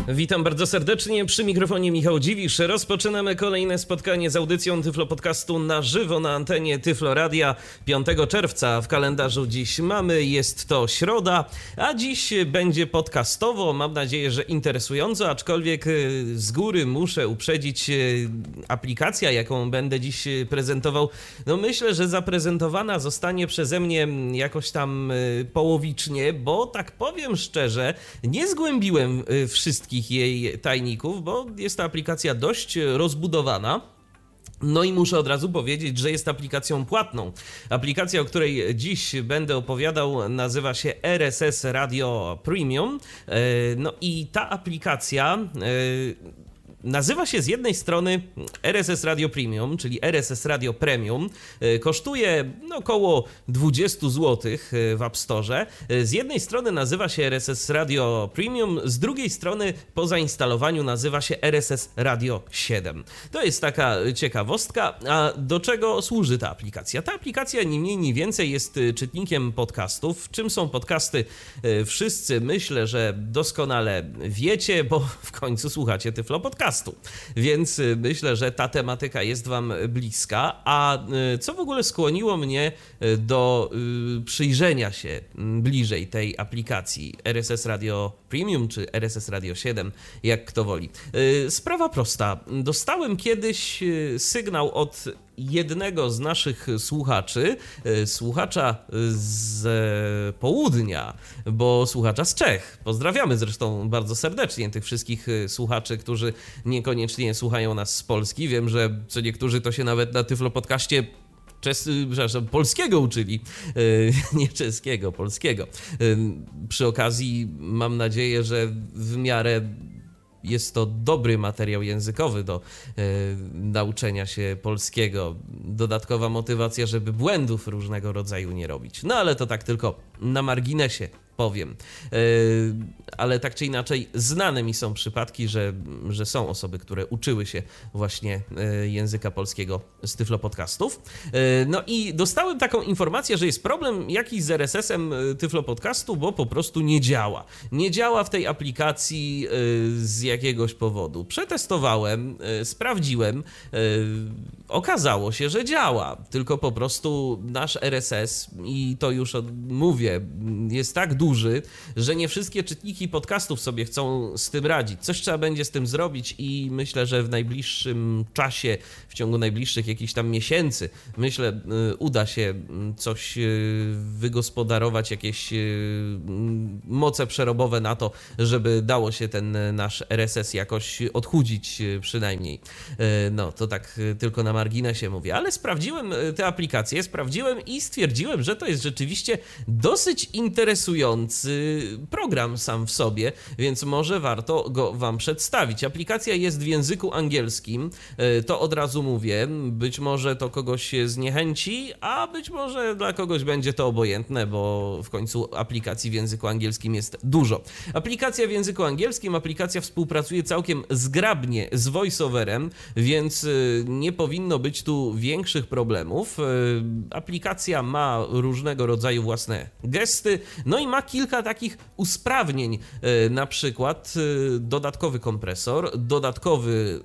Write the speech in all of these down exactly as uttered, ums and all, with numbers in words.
Witam bardzo serdecznie, przy mikrofonie Michał Dziwisz. Rozpoczynamy kolejne spotkanie z audycją Tyflo Podcastu na żywo na antenie Tyflo Radia. piątego czerwca w kalendarzu dziś mamy, jest to środa, a dziś będzie podcastowo, mam nadzieję, że interesująco, aczkolwiek z góry muszę uprzedzić, aplikacja, jaką będę dziś prezentował, no myślę, że zaprezentowana zostanie przeze mnie jakoś tam połowicznie, bo tak powiem szczerze, nie zgłębiłem wszystkich jej tajników, bo jest to aplikacja dość rozbudowana. No i muszę od razu powiedzieć, że jest aplikacją płatną. Aplikacja, o której dziś będę opowiadał, nazywa się R S S Radio Premium. No i ta aplikacja nazywa się z jednej strony R S S Radio Premium, czyli R S S Radio Premium. Kosztuje no, około dwadzieścia złotych w App Store. Z jednej strony nazywa się R S S Radio Premium, z drugiej strony po zainstalowaniu nazywa się R S S Radio siedem. To jest taka ciekawostka. A do czego służy ta aplikacja? Ta aplikacja ni mniej, ni więcej jest czytnikiem podcastów. Czym są podcasty? Wszyscy myślę, że doskonale wiecie, bo w końcu słuchacie Tyflo Podcastu. Więc myślę, że ta tematyka jest wam bliska. A co w ogóle skłoniło mnie do przyjrzenia się bliżej tej aplikacji R S S Radio Premium czy R S S Radio siedem, jak kto woli? Sprawa prosta. Dostałem kiedyś sygnał od jednego z naszych słuchaczy, słuchacza z południa, bo słuchacza z Czech. Pozdrawiamy zresztą bardzo serdecznie tych wszystkich słuchaczy, którzy niekoniecznie słuchają nas z Polski. Wiem, że co niektórzy to się nawet na Tyflo Podcaście Czes, przepraszam, polskiego uczyli, nie czeskiego, polskiego. Przy okazji mam nadzieję, że w miarę jest to dobry materiał językowy do e, nauczenia się polskiego. Dodatkowa motywacja, żeby błędów różnego rodzaju nie robić. No ale to tak tylko na marginesie powiem. E, ale tak czy inaczej znane mi są przypadki, że, że są osoby, które uczyły się właśnie e, języka polskiego z Tyflo Podcastów. E, no i dostałem taką informację, że jest problem jakiś z R S S-em Tyflo Podcastu, bo po prostu nie działa. Nie działa w tej aplikacji e, z jakiegoś powodu. Przetestowałem, e, sprawdziłem, e, okazało się, że działa, tylko po prostu nasz R S S, i to już mówię, jest tak duży, że nie wszystkie czytniki podcastów sobie chcą z tym radzić. Coś trzeba będzie z tym zrobić i myślę, że w najbliższym czasie, w ciągu najbliższych jakichś tam miesięcy, myślę, uda się coś wygospodarować, jakieś moce przerobowe na to, żeby dało się ten nasz R S S jakoś odchudzić przynajmniej. No, to tak tylko na marginesie mówię, ale sprawdziłem tę aplikację, sprawdziłem i stwierdziłem, że to jest rzeczywiście dosyć interesujący program sam w sobie, więc może warto go wam przedstawić. Aplikacja jest w języku angielskim, to od razu mówię, być może to kogoś zniechęci, a być może dla kogoś będzie to obojętne, bo w końcu aplikacji w języku angielskim jest dużo. Aplikacja w języku angielskim, aplikacja współpracuje całkiem zgrabnie z VoiceOverem, więc nie powinno być tu większych problemów. Aplikacja ma różnego rodzaju własne gesty, no i ma kilka takich usprawnień, na przykład dodatkowy kompresor, dodatkowy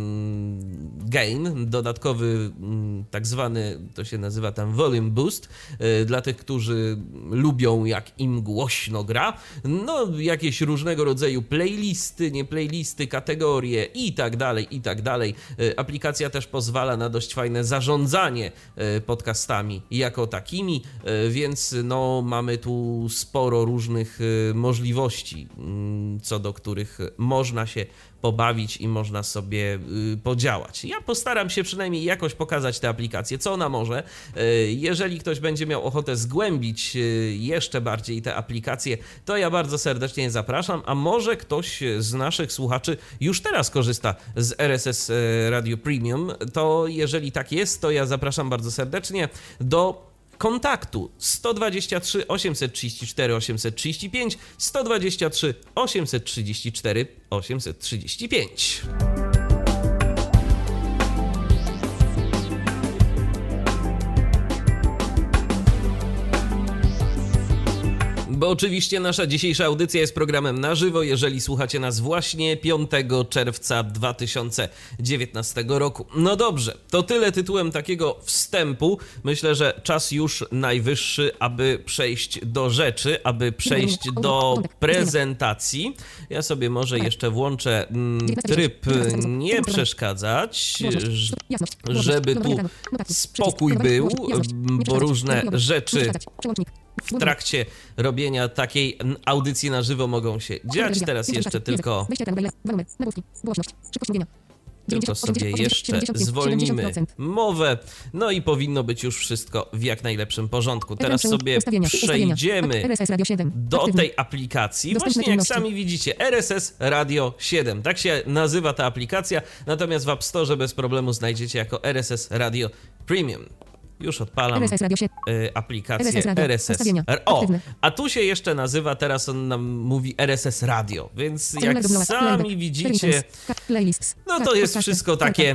gain, dodatkowy tak zwany, to się nazywa tam volume boost, dla tych, którzy lubią jak im głośno gra, no jakieś różnego rodzaju playlisty, nie playlisty, kategorie i tak dalej, i tak dalej. Aplikacja też pozwala na dość fajne zarządzanie podcastami jako takimi, więc no mamy tu sporo różnych możliwości, co do których można się pobawić i można sobie podziałać. Ja postaram się przynajmniej jakoś pokazać tę aplikację, co ona może. Jeżeli ktoś będzie miał ochotę zgłębić jeszcze bardziej tę aplikację, to ja bardzo serdecznie zapraszam, a może ktoś z naszych słuchaczy już teraz korzysta z R S S Radio Premium, to jeżeli tak jest, to ja zapraszam bardzo serdecznie do kontaktu sto dwadzieścia trzy osiemset trzydzieści cztery osiemset trzydzieści pięć, sto dwadzieścia trzy osiemset trzydzieści cztery osiemset trzydzieści pięć. Bo oczywiście nasza dzisiejsza audycja jest programem na żywo, jeżeli słuchacie nas właśnie piątego czerwca dwa tysiące dziewiętnastego roku. No dobrze, to tyle tytułem takiego wstępu. Myślę, że czas już najwyższy, aby przejść do rzeczy, aby przejść do prezentacji. Ja sobie może jeszcze włączę mm, tryb nie przeszkadzać, żeby tu spokój był, bo różne rzeczy w trakcie robienia takiej audycji na żywo mogą się dziać. Teraz jeszcze tylko, tylko sobie jeszcze zwolnimy mowę. No i powinno być już wszystko w jak najlepszym porządku. Teraz sobie przejdziemy do tej aplikacji. Właśnie jak sami widzicie, R S S Radio siedem. Tak się nazywa ta aplikacja, natomiast w App Store bez problemu znajdziecie jako R S S Radio Premium. Już odpalam y, aplikację R S S. O, a tu się jeszcze nazywa, teraz on nam mówi R S S Radio, więc jak sami widzicie, no to jest wszystko takie,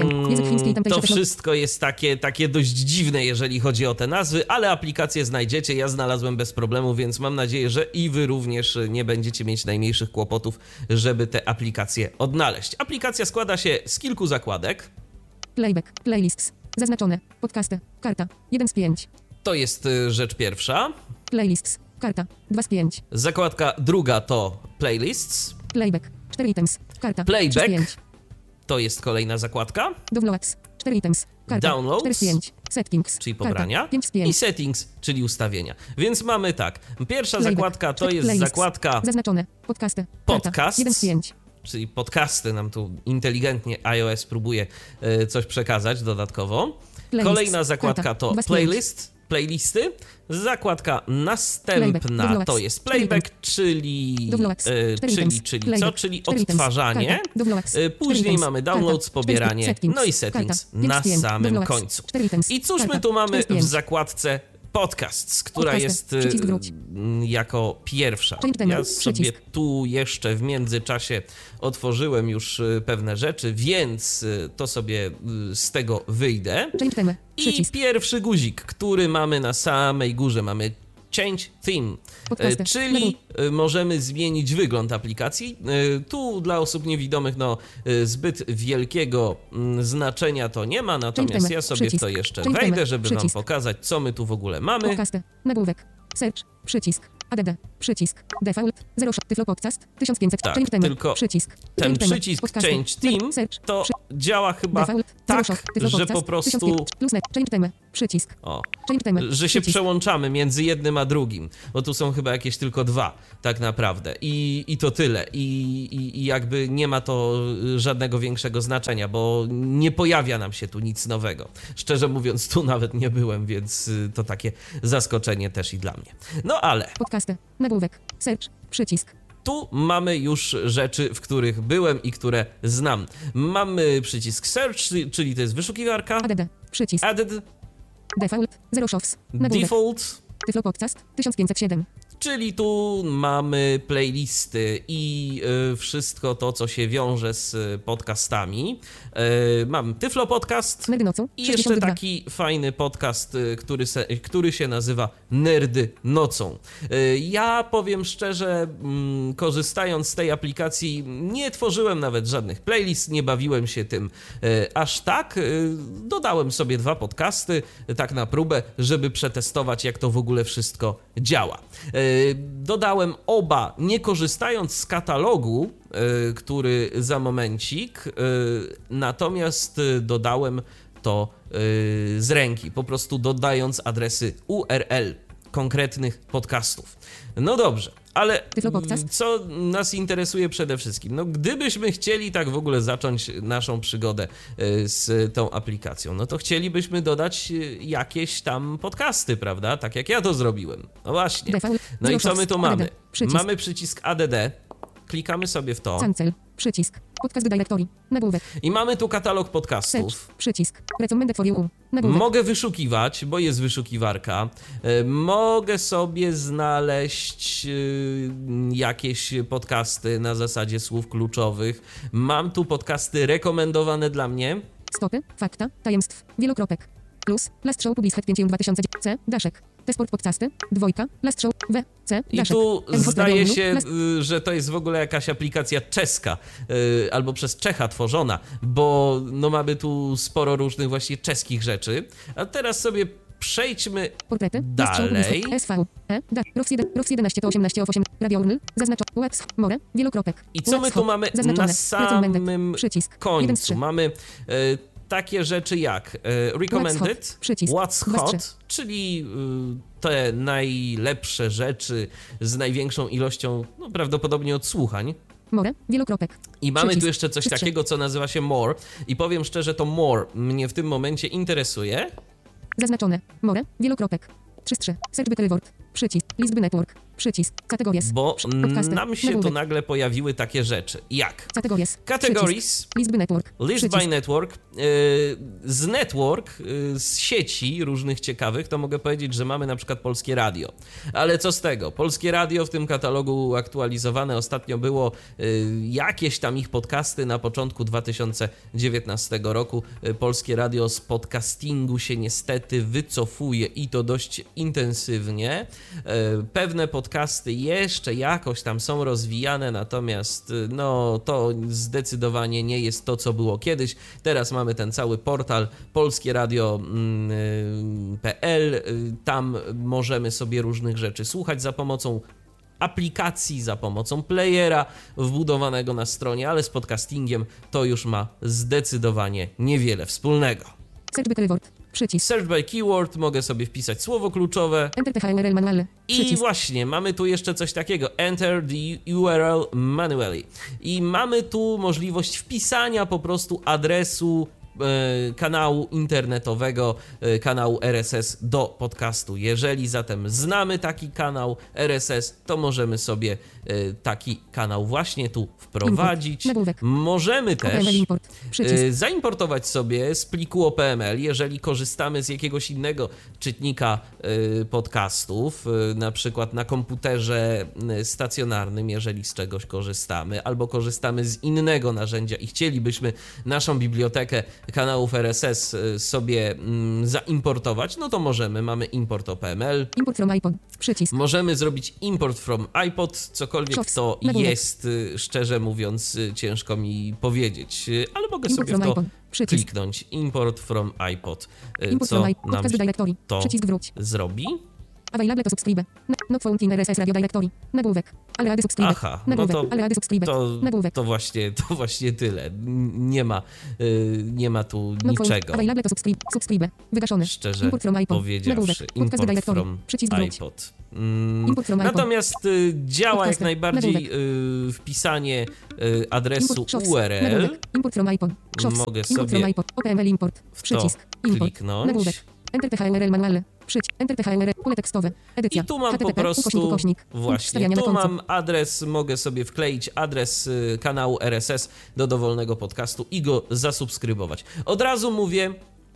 mm, to wszystko jest takie, takie dość dziwne, jeżeli chodzi o te nazwy, ale aplikację znajdziecie, ja znalazłem bez problemu, więc mam nadzieję, że i wy również nie będziecie mieć najmniejszych kłopotów, żeby te aplikacje odnaleźć. Aplikacja składa się z kilku zakładek. Playback, playlists. Zaznaczone. Podcasty. Karta. jeden z pięć. To jest y, rzecz pierwsza. Playlists. Karta. dwa z pięć. Zakładka druga to playlists. Playback. cztery items. Karta. Playback. To jest kolejna zakładka. Downloads. cztery items. Karta. Downloads. cztery z pięć. Settings. Czyli pobrania. Karta. pięć z pięć. I settings, czyli ustawienia. Więc mamy tak. Pierwsza Playback. zakładka to jest Playlists. zakładka Zaznaczone. Podcasty. Podcasts. jeden z pięć. Czyli podcasty nam tu inteligentnie iOS próbuje y, coś przekazać dodatkowo. Playlists. Kolejna zakładka Karta. to dwa z pięć. playlist, playlisty. Zakładka następna Playback. to jest playback, czyli, Downloads. y, cztery czyli, items. czyli Playback. co? Czyli cztery items. odtwarzanie. Karta. Downloads. Y, Później cztery items. mamy downloads, Karta. pobieranie, Settings. no i settings Karta. pięć na z pięć. samym Downloads. końcu. cztery items. I cóż my Karta. tu mamy cztery z pięć. w zakładce podcasts, która Podcasty. jest y, Przycisk wróć. jako pierwsza. Change temat. Ja sobie Przycisk. tu jeszcze w międzyczasie otworzyłem już y, pewne rzeczy, więc y, to sobie y, z tego wyjdę. Change theme. I Przycisk. pierwszy guzik, który mamy na samej górze, mamy Change Theme, Podcasty. e, czyli e, możemy zmienić wygląd aplikacji. E, Tu dla osób niewidomych no, e, zbyt wielkiego mm, znaczenia to nie ma, natomiast ja sobie w to jeszcze Change wejdę, theme. żeby wam Przycisk. pokazać, co my tu w ogóle mamy. Podcasty. Nagłówek. Search. Przycisk. A D D. Przycisk. Default. zero Tyflo Podcast. tysiąc pięćset. Tak, Change theme. tylko Przycisk. Ten Change theme. przycisk Podcasty. Change Theme Search. to Przy- działa chyba Default. tak, zero Tyflo że Podcast. po prostu... tysiąc pięćset. Plus net. Change theme. Przycisk. O, Change theme. że się Przycisk. przełączamy między jednym a drugim, bo tu są chyba jakieś tylko dwa tak naprawdę i, i to tyle I, i, i jakby nie ma to żadnego większego znaczenia, bo nie pojawia nam się tu nic nowego. Szczerze mówiąc, tu nawet nie byłem, więc y, to takie zaskoczenie też i dla mnie. No ale Podcasty. Nagłówek. Search. Przycisk. tu mamy już rzeczy, w których byłem i które znam. Mamy przycisk Search, czyli to jest wyszukiwarka, A D D. Przycisk. Added, Default. zero Shows. Nagłówek. Default, Tyflo Podcast. tysiąc pięćset siedem. czyli tu mamy playlisty i y, wszystko to, co się wiąże z y, podcastami. Y, mam Tyflo Podcast Nerdy nocą. i jeszcze sześćdziesiąt dwa. taki fajny podcast, y, który, se, który się nazywa Nerdy nocą. Y, ja powiem szczerze, mm, korzystając z tej aplikacji, nie tworzyłem nawet żadnych playlist, nie bawiłem się tym y, aż tak. Y, dodałem sobie dwa podcasty, y, tak na próbę, żeby przetestować, jak to w ogóle wszystko działa. Y, Dodałem oba, nie korzystając z katalogu, y, który za momencik, y, natomiast y, dodałem to y, z ręki, po prostu dodając adresy U R L konkretnych podcastów. No dobrze, ale Tyflo Podcast. co nas interesuje przede wszystkim? No gdybyśmy chcieli tak w ogóle zacząć naszą przygodę y, z tą aplikacją, no to chcielibyśmy dodać y, jakieś tam podcasty, prawda? Tak jak ja to zrobiłem. No właśnie. Default. No i zero co my Shows. tu A D D. mamy? Przycisk. Mamy przycisk A D D, klikamy sobie w to Cancel. Przycisk. Podcast Directory. Nagłówek. i mamy tu katalog Search. podcastów. Przycisk. Recommended for you. Nagłówek. Mogę wyszukiwać, bo jest wyszukiwarka. E, Mogę sobie znaleźć e, jakieś podcasty na zasadzie słów kluczowych. Mam tu podcasty rekomendowane dla mnie. Stopy. Fakta. Tajemstw. Wielokropek. plus, Last Show Published pięć dwa tysiące C, Daszek, T-Sport Podcasty, dwojka, Last Show, W, C, I Daszek. tu M H zdaje Radio, się, Last... y, że to jest w ogóle jakaś aplikacja czeska y, albo przez Czecha tworzona, bo no mamy tu sporo różnych właśnie czeskich rzeczy. A teraz sobie przejdźmy Portrety, dalej. S V, E, D, Rox jeden, Rox jedenaście to osiemnaście osiem, Radio Url, zaznaczo, U X, More, wielokropek. I co my tu mamy na samym przycisk, końcu? Mamy y, takie rzeczy jak y, Recommended, What's Hot, przycisk, What's dwa z Hot, trzy. czyli y, te najlepsze rzeczy z największą ilością, no prawdopodobnie odsłuchań. More, wielokropek. I mamy przycisk, tu jeszcze coś trzy z trzy. takiego, co nazywa się More. I powiem szczerze, to More mnie w tym momencie interesuje. Zaznaczone. More, wielokropek. trzy z trzy. Search by Reward. Przycisk. List Network. Przycisk. Categories. Bo Podcasty. nam się tu Nagłówek. nagle pojawiły takie rzeczy jak Categories. Categories, Przycisk. List by Network. List Przycisk. by Network, yy, z network, yy, z sieci różnych ciekawych, to mogę powiedzieć, że mamy na przykład Polskie Radio. Ale co z tego? Polskie Radio w tym katalogu aktualizowane ostatnio było yy, jakieś tam ich podcasty na początku dwa tysiące dziewiętnastego roku. Yy, Polskie Radio z podcastingu się niestety wycofuje i to dość intensywnie. Yy, pewne podcasty jeszcze jakoś tam są rozwijane, natomiast yy, no to zdecydowanie nie jest to, co było kiedyś. Teraz mamy ten cały portal polskieradio kropka p l. Tam możemy sobie różnych rzeczy słuchać za pomocą aplikacji, za pomocą playera wbudowanego na stronie, ale z podcastingiem to już ma zdecydowanie niewiele wspólnego. Search by Reward. Przycisk. Search by keyword, mogę sobie wpisać słowo kluczowe. Enter the U R L manually. I Przycisk. właśnie, mamy tu jeszcze coś takiego, Enter the U R L manually. I mamy tu możliwość wpisania po prostu adresu e, kanału internetowego, e, kanału R S S do podcastu. Jeżeli zatem znamy taki kanał R S S, to możemy sobie e, taki kanał właśnie tu wprowadzić. Nagłówek. Możemy O P M L też import. Przycisk. e, zaimportować sobie z pliku O P M L, jeżeli korzystamy z jakiegoś innego czytnika e, podcastów, e, na przykład na komputerze e, stacjonarnym, jeżeli z czegoś korzystamy, albo korzystamy z innego narzędzia i chcielibyśmy naszą bibliotekę kanałów R S S e, sobie mm, zaimportować, no to możemy, mamy import O P M L. Import from iPod. Przycisk. Możemy zrobić import from iPod, cokolwiek Shows. to Nagłówek. jest, y, szczerze mówiąc, y, ciężko mi powiedzieć, y, ale mogę Import sobie w from to iPod. Przycisk. kliknąć. Import from iPod, y, Import co from iPod. nam Podcast directory. to Przycisk wróć. zrobi. Available to subscribe. Na- Not found in R S S radio directory. Nagłówek. Ale rady subscribe. Aha, no Nagłówek. to, Ale rady subscribe. to, Nagłówek. to, właśnie, to właśnie tyle. N- Nie ma, y, nie ma tu Not found. niczego. Available to subscribe. Subscribe. Wygaszone. Szczerze Import from iPod. powiedziawszy, Nagłówek. Podcast import directory. from Przycisk wróć. iPod. Mm, Import from iPod. Natomiast y, działa jak Podcasty. najbardziej Nagłówek. y, wpisanie y, adresu Import shows. U R L. Nagłówek. Import from iPod. Shows. Mogę Import sobie from iPod. O P M L import. w to Przycisk. Import. kliknąć. Nagłówek. Enter the U R L manually. Przycisk. Enter the U R L. Pole tekstowe. Edycja. I tu mam H T po T P, ukośnik, prostu, ukośnik. właśnie, Wstawianie na tu końcu. mam adres, mogę sobie wkleić adres y, kanału R S S do dowolnego podcastu i go zasubskrybować. Od razu mówię,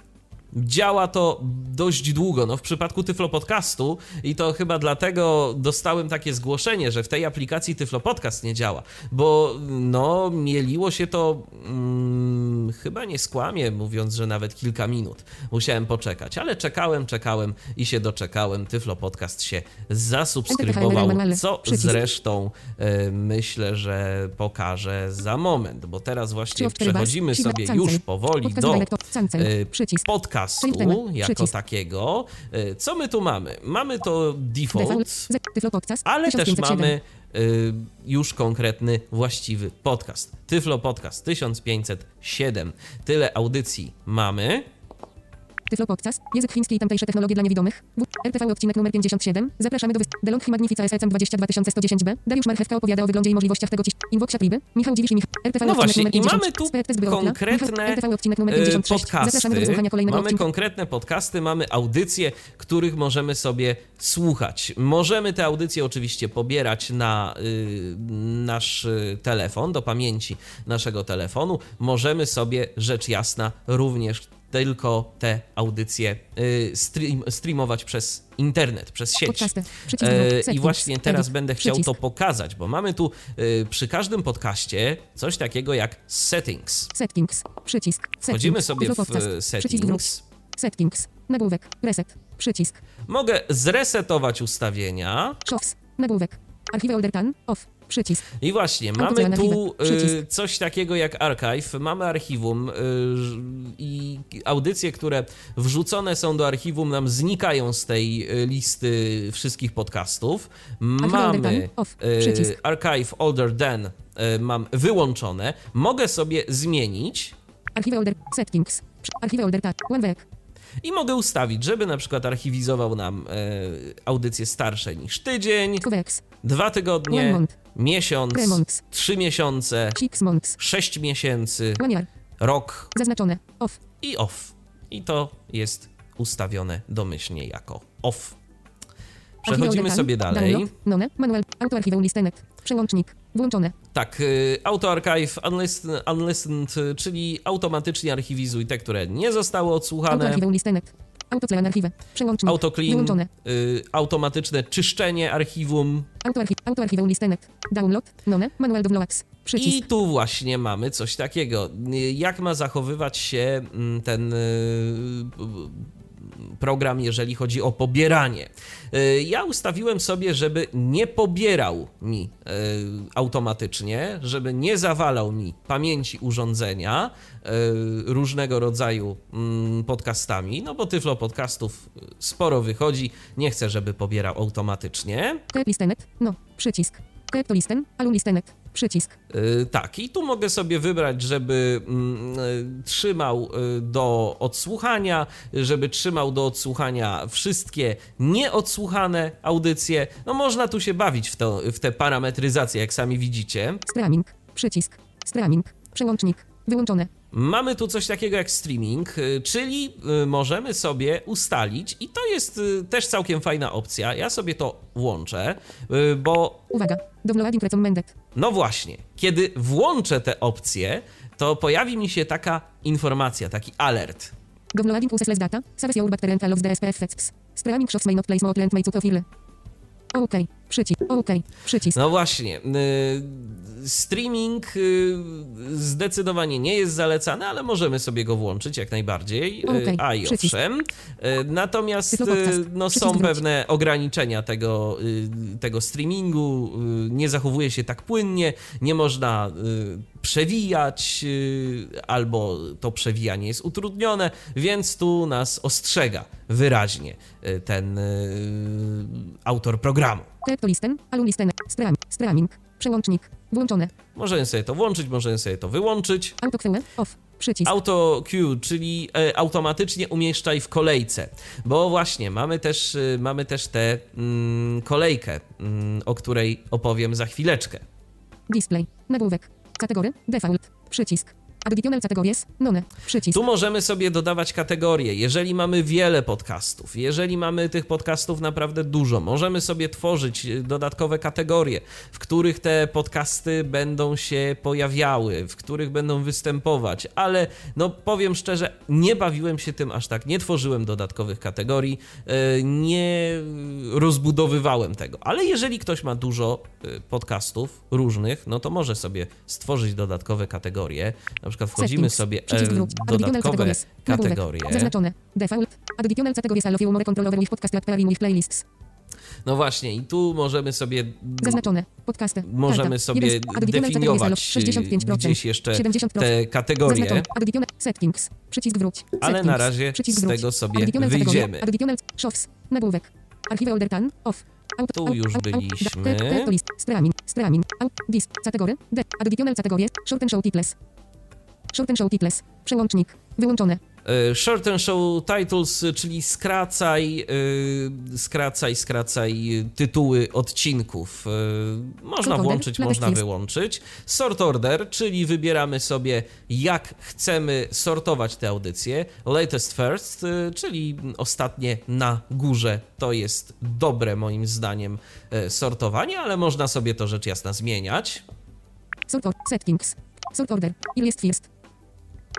działa to dość długo, no w przypadku Tyflo Podcastu i to chyba dlatego dostałem takie zgłoszenie, że w tej aplikacji Tyflo Podcast nie działa, bo no mieliło się to, hmm, chyba nie skłamię mówiąc, że nawet kilka minut musiałem poczekać, ale czekałem, czekałem i się doczekałem, Tyflo Podcast się zasubskrybował, co zresztą e, myślę, że pokażę za moment, bo teraz właśnie przechodzimy sobie już powoli do e, podcastu jako takiego. Co my tu mamy? Mamy to default, ale też mamy y, już konkretny, właściwy podcast. Tyflo Podcast tysiąc pięćset siedem. Tyle audycji mamy. Tyflo Podcast, język chiński i tamtejsze technologie dla niewidomych. W. R T V odcinek numer pięćdziesiąt siedem. Zapraszamy do wys... Delong Magnifica S E C M dwadzieścia dwa tysiące sto dziesięć B. Dariusz Marchewka opowiada o wyglądzie i możliwościach tego ciś... Invoxia Triby. Michał Dziwisz i Michał... R T V No odcinek właśnie, numer i pięćdziesiąt. mamy tu Spec test Byotla. konkretne Michał... R T V odcinek numer pięćdziesiąt sześć. podcasty, Zapraszamy do wysłuchania kolejnego mamy odcinka. konkretne podcasty, mamy audycje, których możemy sobie słuchać. Możemy te audycje oczywiście pobierać na y, nasz y, telefon, do pamięci naszego telefonu. Możemy sobie, rzecz jasna, również tylko te audycje y, stream, streamować przez internet, przez sieć. Podcasty. Przycisk E, settings. I właśnie teraz Edit. będę chciał Przycisk. to pokazać, bo mamy tu y, przy każdym podcaście coś takiego jak settings. Settings. Przycisk. Wchodzimy Settings. sobie Tyflo w Podcast. e, Przycisk wróć. settings Settings. Nagłówek. Reset. Przycisk. Mogę zresetować ustawienia. Shows. Nagłówek. Archive Older Tan. Off. Przycisk. I właśnie, mamy tu y, coś takiego jak archive, mamy archiwum y, i audycje, które wrzucone są do archiwum, nam znikają z tej y, listy wszystkich podcastów. Mamy y, archive older than, y, mam wyłączone. Mogę sobie zmienić. Archive Older. Settings. Archive Older Tan. One week. I mogę ustawić, żeby na przykład archiwizował nam e, audycje starsze niż tydzień, dwa tygodnie, miesiąc, trzy miesiące, sześć miesięcy, rok zaznaczone. Off. I off. I to jest ustawione domyślnie jako off. Przechodzimy sobie dalej. None, manual, autoarchiwum listenet, przełącznik, włączone. Tak, AutoArchive Unlistened, unlistened, czyli automatycznie archiwizuj te, które nie zostały odsłuchane. Autoarchiwum listenet, autoclean archiwę, przełącznik, AutoClean, wyłączone. Y, automatyczne czyszczenie archiwum. Autoarchiw, autoarchiwum listenet, download, none, manual downloads, przycisk. I tu właśnie mamy coś takiego. Jak ma zachowywać się ten program, jeżeli chodzi o pobieranie. Ja ustawiłem sobie, żeby nie pobierał mi automatycznie, żeby nie zawalał mi pamięci urządzenia różnego rodzaju podcastami, no bo Tyflo podcastów sporo wychodzi, nie chcę, żeby pobierał automatycznie. Keep listenet, no, przycisk. Keep to listen, alum listenet, przycisk. Yy, tak, i tu mogę sobie wybrać, żeby yy, trzymał yy, do odsłuchania, żeby trzymał do odsłuchania wszystkie nieodsłuchane audycje. No można tu się bawić w, to, w te parametryzacje, jak sami widzicie. Streaming, przycisk, streaming, przełącznik, wyłączone. Mamy tu coś takiego jak streaming, czyli możemy sobie ustalić i to jest też całkiem fajna opcja. Ja sobie to włączę, bo... Uwaga, downloading recommended. No właśnie, kiedy włączę te opcje, to pojawi mi się taka informacja, taki alert. Downloading useless data, save your backend of the S P F effects. Streaming shows may not place more than my profile. OK, przycisk, OK, przycisk. No właśnie, yy, streaming yy, zdecydowanie nie jest zalecany, ale możemy sobie go włączyć jak najbardziej, yy, okay, a i owszem. Yy, natomiast yy, no, są pewne ograniczenia tego, yy, tego streamingu, yy, nie zachowuje się tak płynnie, nie można yy, przewijać, yy, albo to przewijanie jest utrudnione, więc tu nas ostrzega wyraźnie yy, ten yy, autor programu. Keep to listen, alum listenet, stream, streaming, przełącznik, włączone. Możemy sobie to włączyć, możemy sobie to wyłączyć. AutoCue, off, przycisk. AutoCue, czyli e, automatycznie umieszczaj w kolejce, bo właśnie mamy też, y, mamy też tę mm, kolejkę, mm, o której opowiem za chwileczkę. Display, nagłówek, kategory, default, przycisk. Additional categories, none, przycisk. Tu możemy sobie dodawać kategorie. Jeżeli mamy wiele podcastów, jeżeli mamy tych podcastów naprawdę dużo, możemy sobie tworzyć dodatkowe kategorie, w których te podcasty będą się pojawiały, w których będą występować, ale no powiem szczerze, nie bawiłem się tym aż tak, nie tworzyłem dodatkowych kategorii, nie rozbudowywałem tego, ale jeżeli ktoś ma dużo podcastów różnych, no to może sobie stworzyć dodatkowe kategorie. Na przykład wchodzimy sobie e, dodatkowe kategorie. Zaznaczone. Default. Additional categories allow you more control over with podcast preparing with playlists. No właśnie, i tu możemy sobie... Zaznaczone. Podcasty. Możemy sobie definiować gdzieś jeszcze te kategorie. Settings. Przycisk wróć. Ale na razie z tego sobie wyjdziemy. Shows. Nagłówek. Archive older tan. Off. Tu już byliśmy. Streaming. Streaming. Dis. Kategory. De. Additional categories. Short and show titles. Short and show titles. Przełącznik. Wyłączone. Short and show titles, czyli skracaj, yy, skracaj, skracaj tytuły odcinków. Yy, można Sort włączyć, order, można list. wyłączyć. Sort order, czyli wybieramy sobie, jak chcemy sortować te audycje. Latest first, yy, czyli ostatnie na górze. To jest dobre moim zdaniem yy, sortowanie, ale można sobie to rzecz jasna zmieniać. Sort order. Settings. Sort order. List first.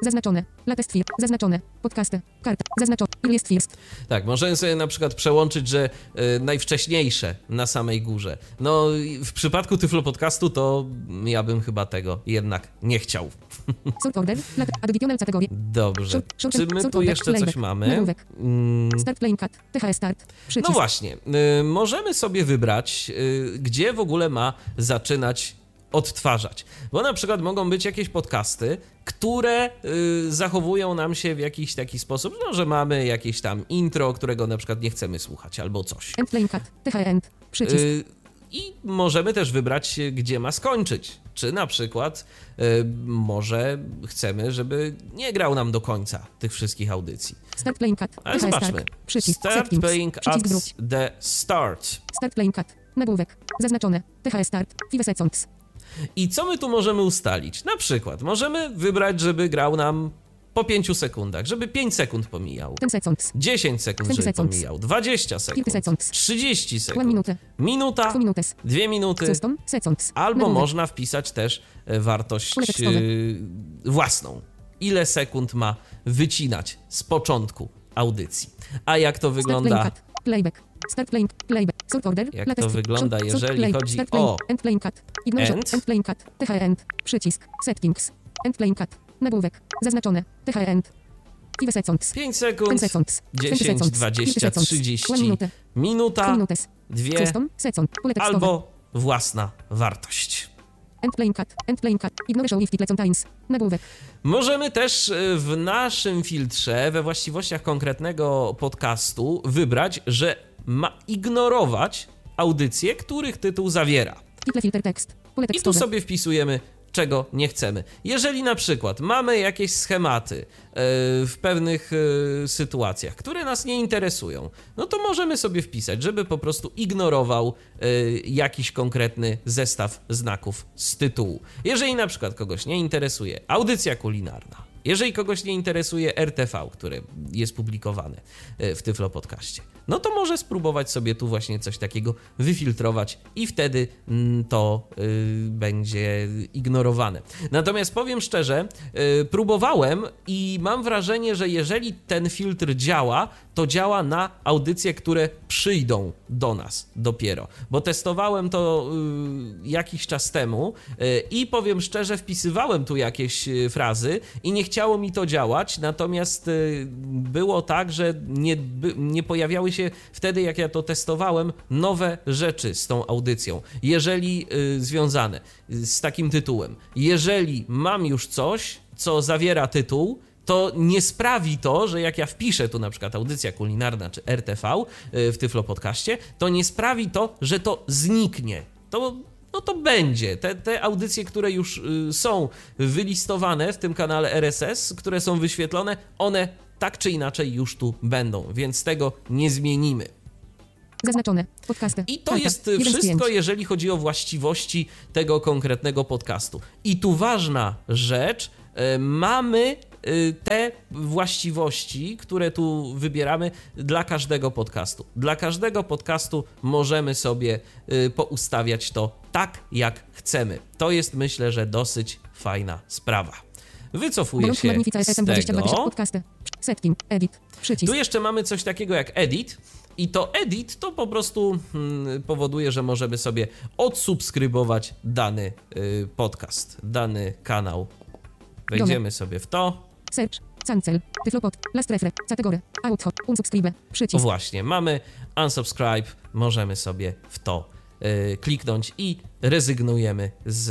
Zaznaczone. Latest first. Zaznaczone. Podcasty. Karta. Zaznaczone. Il jest first. Tak, możemy sobie na przykład przełączyć, że y, najwcześniejsze na samej górze. No w przypadku Tyflo Podcastu to ja bym chyba tego jednak nie chciał. Sort order. Additional category. Dobrze. Czy my tu jeszcze coś mamy? Nagłówek. Mm. Start playing cut. T H E start. Przycisk. No właśnie. Y, możemy sobie wybrać, y, gdzie w ogóle ma zaczynać odtwarzać. Bo na przykład mogą być jakieś podcasty, które y, zachowują nam się w jakiś taki sposób, no, że mamy jakieś tam intro, którego na przykład nie chcemy słuchać, albo coś. End playing cut. T H E end. Przycisk. Y, I możemy też wybrać, gdzie ma skończyć. Czy na przykład y, może chcemy, żeby nie grał nam do końca tych wszystkich audycji. Start playing cut. Ale T H E zobaczmy. start. Przycisk. Start Settings. playing Przycisk at wróć. the start. Start playing cut. Nagłówek. Zaznaczone. T H E start. Five seconds. I co my tu możemy ustalić? Na przykład możemy wybrać, żeby grał nam po pięciu sekundach, żeby pięć sekund pomijał. ten seconds. dziesięć sekund, twenty żeby seconds. pomijał. dwadzieścia sekund. thirty seconds. trzydzieści One sekund. minute. Minuta. Two minutes. Dwie minuty. System. Seconds. Albo Nagłówek. można wpisać też e, wartość Pole tekstowe. e, własną. Ile sekund ma wycinać z początku audycji. A jak to Start wygląda? playing cut. Playback. Start playing. Playback. Sort order. Jak Latest to wygląda, sort- jeżeli play. chodzi Start playing. o End playing cut. Ignore end? End playing cut. T H E end. Przycisk. Settings. End playing cut. Nagłówek. Zaznaczone. T H E end. Five seconds. pięć ten sekund, seconds. twenty dziesięć, seconds. dwadzieścia, thirty seconds. trzydzieści, One minute. Two minuta, minutes. dwie System. Second. Pole tekstowe. albo własna wartość. End playing cut. End playing cut. Ignore show if title sometimes. Nagłówek. Możemy też y, w naszym filtrze, we właściwościach konkretnego podcastu wybrać, że ma ignorować audycje, których tytuł zawiera. Title filter tekst. Pole I tu tekstowe. sobie wpisujemy, czego nie chcemy. Jeżeli na przykład mamy jakieś schematy y, w pewnych y, sytuacjach, które nas nie interesują, no to możemy sobie wpisać, żeby po prostu ignorował y, jakiś konkretny zestaw znaków z tytułu. Jeżeli na przykład kogoś nie interesuje audycja kulinarna, jeżeli kogoś nie interesuje R T V, które jest publikowane y, w Tyflo Podcaście, no to może spróbować sobie tu właśnie coś takiego wyfiltrować i wtedy mm, to y, będzie ignorowane. Natomiast powiem szczerze, y, próbowałem i mam wrażenie, że jeżeli ten filtr działa, to działa na audycje, które przyjdą do nas dopiero, bo testowałem to y, jakiś czas temu y, i powiem szczerze, wpisywałem tu jakieś y, frazy i nie chciało mi to działać, natomiast y, było tak, że nie, by, nie pojawiały się wtedy, jak ja to testowałem, nowe rzeczy z tą audycją, jeżeli y, związane z takim tytułem. Jeżeli mam już coś, co zawiera tytuł, to nie sprawi to, że jak ja wpiszę tu na przykład audycja kulinarna czy R T V y, w Tyflo Podcaście, to nie sprawi to, że to zniknie. To no to będzie. Te, te audycje, które już y, są wylistowane w tym kanale R S S, które są wyświetlone, one tak czy inaczej już tu będą, więc tego nie zmienimy. Zaznaczone. Podcasty. I to Karta. jest jeden z wszystko, pięć. jeżeli chodzi o właściwości tego konkretnego podcastu. I tu ważna rzecz, y, mamy y, te właściwości, które tu wybieramy dla każdego podcastu. Dla każdego podcastu możemy sobie y, poustawiać to tak, jak chcemy. To jest, myślę, że dosyć fajna sprawa. Wycofuję Balączki się Magnifica S M z dwadzieścia dwa tego. Podcasty. Setting. Edit. Przycisk. Tu jeszcze mamy coś takiego jak edit i to edit to po prostu hmm, powoduje, że możemy sobie odsubskrybować dany y, podcast, dany kanał. Wejdziemy sobie w to. Search. Cancel. Tyflopod. Last refer. Category. Auto. Unsubscribe. O Przycisk. właśnie, mamy unsubscribe, możemy sobie w to y, kliknąć i rezygnujemy z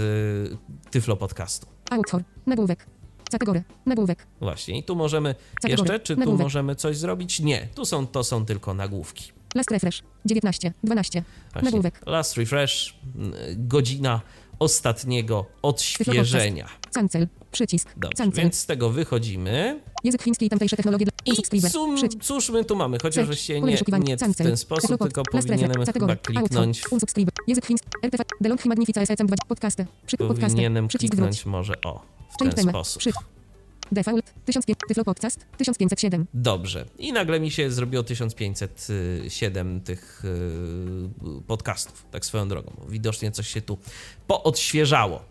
y, Tyflo Podcastu. Autor. Nagłówek. Category. Nagłówek. Właśnie, i tu możemy Category. jeszcze, czy tu Nagłówek. możemy coś zrobić? Nie, tu są, to są tylko nagłówki. Last refresh. dziewiętnaście. dwanaście. Właśnie. Nagłówek. Last refresh, mm, godzina ostatniego odświeżenia. Cancel. Przycisk. Dobrze, Cancel. więc z tego wychodzimy. Język chiński i tamtejsze technologie dla I Unsubscribe. cum, Przycisk. cóż my tu mamy? Chociaż Search. właściwie Pole nie, wyszukiwania. nie w Cancel. ten sposób, Tyflopod. tylko Last refer. powinienem chyba Category. kliknąć, Auto. Unsubscribe. Język chiński. R T V. Delong Magnifica S M dwa. Podcasty. Przy podcasty. powinienem Przycisk kliknąć wróć. może o, w Change ten time. sposób. Przy. Default. tysiąc pięćset. Tyflo Podcast. tysiąc pięćset siedem. Dobrze. I nagle mi się zrobiło tysiąc pięćset siedem tych yy, podcastów, tak swoją drogą. Widocznie coś się tu poodświeżało.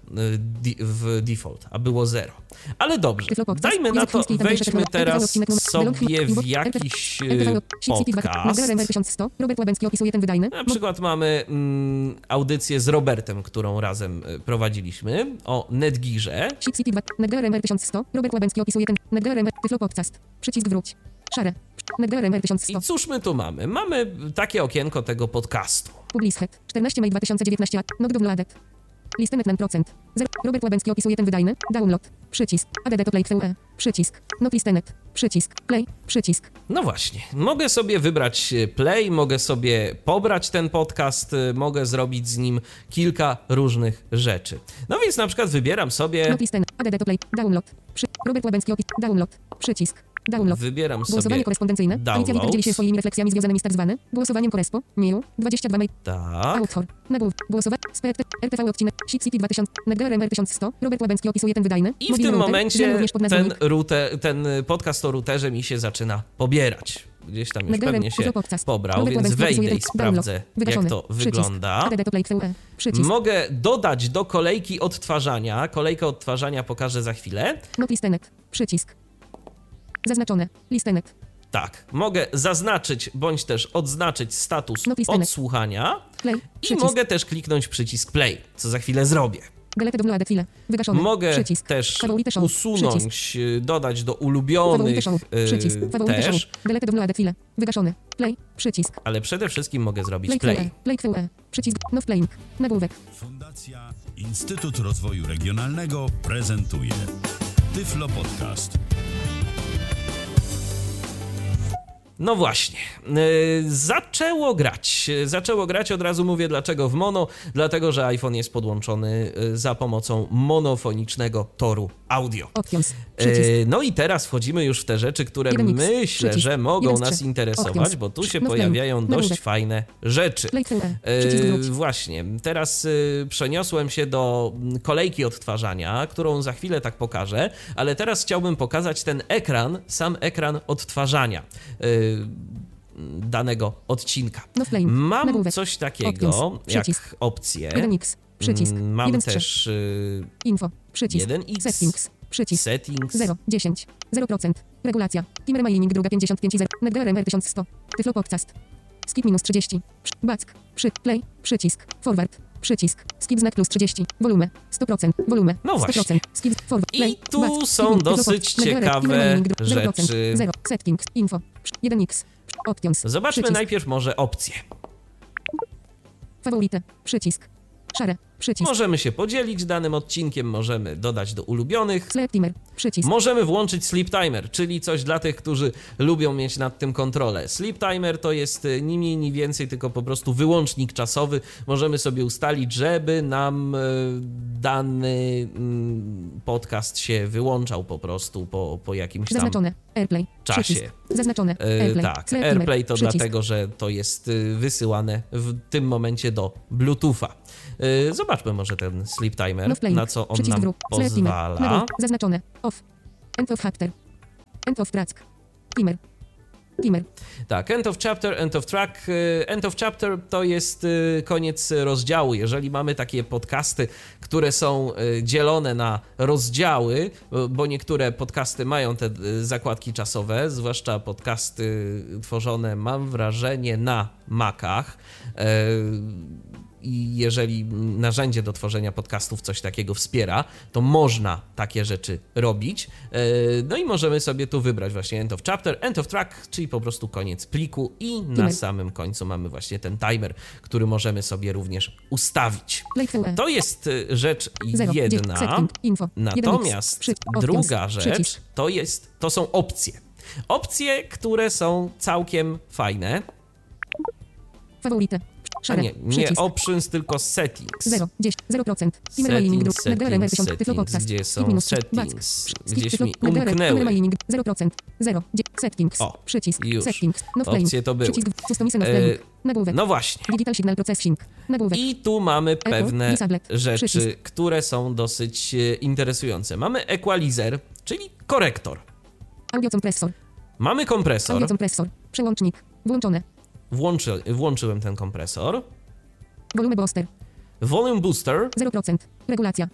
di- w default, a było zero. Ale dobrze, Tyflo Podcast, dajmy na język to, chiński i tamtejsze wejdźmy technologie. teraz odcinek numer- sobie w Delong- jakiś R T V y, City dwa- podcast. Magdalena M tysiąc sto. Robert Łabęcki opisuje ten wydajny. Na przykład mamy mm, audycję z Robertem, którą razem y, prowadziliśmy, o Netgearze. Shit City dwa. Netgear M R tysiąc sto. Robert Łabęcki opisuje ten. Netgear M R. Tyflo Podcast. Przycisk wróć. Szare. Netgear M R tysiąc sto. I cóż my tu mamy? Mamy takie okienko tego podcastu. Publishet. czternastego maja dwa tysiące dziewiętnastego. Not downloaded. Listenet na procent. Zero. Robert Łabęcki opisuje ten wydajny. Download. Przycisk. A D D to play E. Przycisk. Not listenet. Przycisk. Play. Przycisk. No właśnie, mogę sobie wybrać play, mogę sobie pobrać ten podcast, y, mogę zrobić z nim kilka różnych rzeczy. No więc na przykład wybieram sobie, Not listenet. A D D to play. Download. Przy... Robert Łabęcki opis. Download. Przycisk. Download. wybieram Głosowanie sobie, korespondencyjne. Alicja Witter download. dzieli się swoimi refleksjami związanymi z tak zwanym głosowaniem korespo. New. dwadzieścia dwa maj. tak, Autor. Nagłów. Głosowanie. Spekt. R T V odcinek. Shit City dwa tysiące. Netgear M R tysiąc sto. Robert Łabęcki opisuje ten wydajny. i w Mobilny tym router, momencie znany również pod nazwą ten, Nick. router, ten podcast o routerze mi się zaczyna pobierać. Gdzieś tam już Netgear M pewnie się Tyflo Podcast. pobrał, Robert więc Łabęcki wejdę opisuje i ten sprawdzę, download. jak Wygaszony. to Przycisk. wygląda. A D D to play E. Przycisk. Mogę dodać do kolejki odtwarzania. Kolejkę odtwarzania pokażę za chwilę. Not listenet. Przycisk. Zaznaczone. Listenet. Tak, mogę zaznaczyć bądź też odznaczyć status No, listenek. odsłuchania Play. i Przycisk. mogę też kliknąć przycisk play, co za chwilę zrobię. Delete download chwilę. Wygaszony. Mogę Przycisk. też Favorite show. usunąć, Przycisk. y, dodać do Favorite ulubionych show. y, Przycisk. Favorite show. też, Delete download chwilę. Wygaszony. Play. Przycisk. ale przede wszystkim mogę zrobić Play. play. Play. Play. Play. Przycisk. No playing. Nagłówek. Fundacja Instytut Rozwoju Regionalnego prezentuje Tyflo Podcast. No właśnie, yy, zaczęło grać. Zaczęło grać, od razu mówię dlaczego w mono, dlatego że iPhone jest podłączony yy, za pomocą monofonicznego toru audio. Options. Przycisk. Yy, no i teraz wchodzimy już w te rzeczy, które jeden X. myślę, Przycisk. że mogą jeden z nas trzech. interesować, Options. bo tu się No pojawiają wklejm. dość Nagłówek. fajne rzeczy. Play. E. Przycisk Yy, wróć. właśnie, teraz yy, przeniosłem się do mm, kolejki odtwarzania, którą za chwilę tak pokażę, ale teraz chciałbym pokazać ten ekran, sam ekran odtwarzania yy, danego odcinka. No flame. Mam Nagłówek. coś takiego Options. Przycisk. jak opcje. jeden X. Przycisk. Mm, Mam jeden z trzech. też yy, Info. Przycisk. jeden X. Settings. Przycisk. settings. zero. dziesięć. zero procent. Regulacja. Timer mining druga pięćdziesiąt pięć zero. Netgear M R tysiąc sto. Tyflo Podcast. Skip minus trzydzieści. Przy- Back. Przy. Play. Przycisk. Forward. Przycisk. Skip znak plus trzydzieści. Wolumę. sto procent. Wolumę. No sto procent. Skip. Forward. I Play. tu Back. są Skip. Tyflo dosyć Podcast. Netgear ciekawe Timer mining dru- zero procent. rzeczy. zero. Settings. Info. Przy- jeden X. Options. Zobaczmy Przycisk. najpierw może opcje. Favorite. Przycisk. Szare. Przycisk. Możemy się podzielić danym odcinkiem, możemy dodać do ulubionych. Sleep timer. Przycisk. Możemy włączyć sleep timer, czyli coś dla tych, którzy lubią mieć nad tym kontrolę. Sleep timer to jest y, ni mniej, ni więcej, tylko po prostu wyłącznik czasowy. Możemy sobie ustalić, żeby nam y, dany y, podcast się wyłączał po prostu po, po jakimś tam Zaznaczone. Airplay. czasie. Przycisk. Zaznaczone. E, Airplay. tak, Sleep AirPlay timer. to Przycisk. dlatego, że to jest y, wysyłane w tym momencie do Bluetootha. Y, Zobaczmy może ten sleep timer, No playing. na co on Przycisk nam wróg. Sleep timer. pozwala. Nagłów. Zaznaczone. Off. End of chapter. End of track. Timer. Timer. Tak, end of chapter, end of track. Y, End of chapter to jest y, koniec rozdziału. Jeżeli mamy takie podcasty, które są y, dzielone na rozdziały, y, bo niektóre podcasty mają te y, zakładki czasowe, zwłaszcza podcasty tworzone, mam wrażenie, na Macach. Y, I jeżeli narzędzie do tworzenia podcastów coś takiego wspiera, to można takie rzeczy robić. Yy, No i możemy sobie tu wybrać właśnie end of chapter, end of track, czyli po prostu koniec pliku i na Timer. samym końcu mamy właśnie ten timer, który możemy sobie również ustawić. Play F E. To jest y, rzecz Zero. jedna, Setting. Info. natomiast Przy- druga options. rzecz Przycisk. to jest, to są opcje. Opcje, które są całkiem fajne. Favorite. A Szare. nie, nie Przycisk. options, tylko settings. zero. dziesięć. zero procent. Timer mining Settings, dru- Netgear M R tysiąc. settings, Tyflo settings, Podcast. gdzie Skip są minus trzy. settings? Back. Skip Gdzieś tyflo- mi Netgear- umknęły. Timer mining zero procent. zero. Dzie- Settings. O, Przycisk. już. Settings. No flame. Opcje to były. Przycisk. Customize no E, flame. Nagłówek. No właśnie. Digital Signal Processing. Nagłówek. I tu mamy pewne disablet. rzeczy, Przycisk. które są dosyć e, interesujące. Mamy equalizer, czyli korektor. Audio kompresor. Mamy kompresor. Audio kompresor. Przełącznik. Włączone. Włączy, włączyłem ten kompresor. Volume booster. Volume booster. zero procent. Regulacja.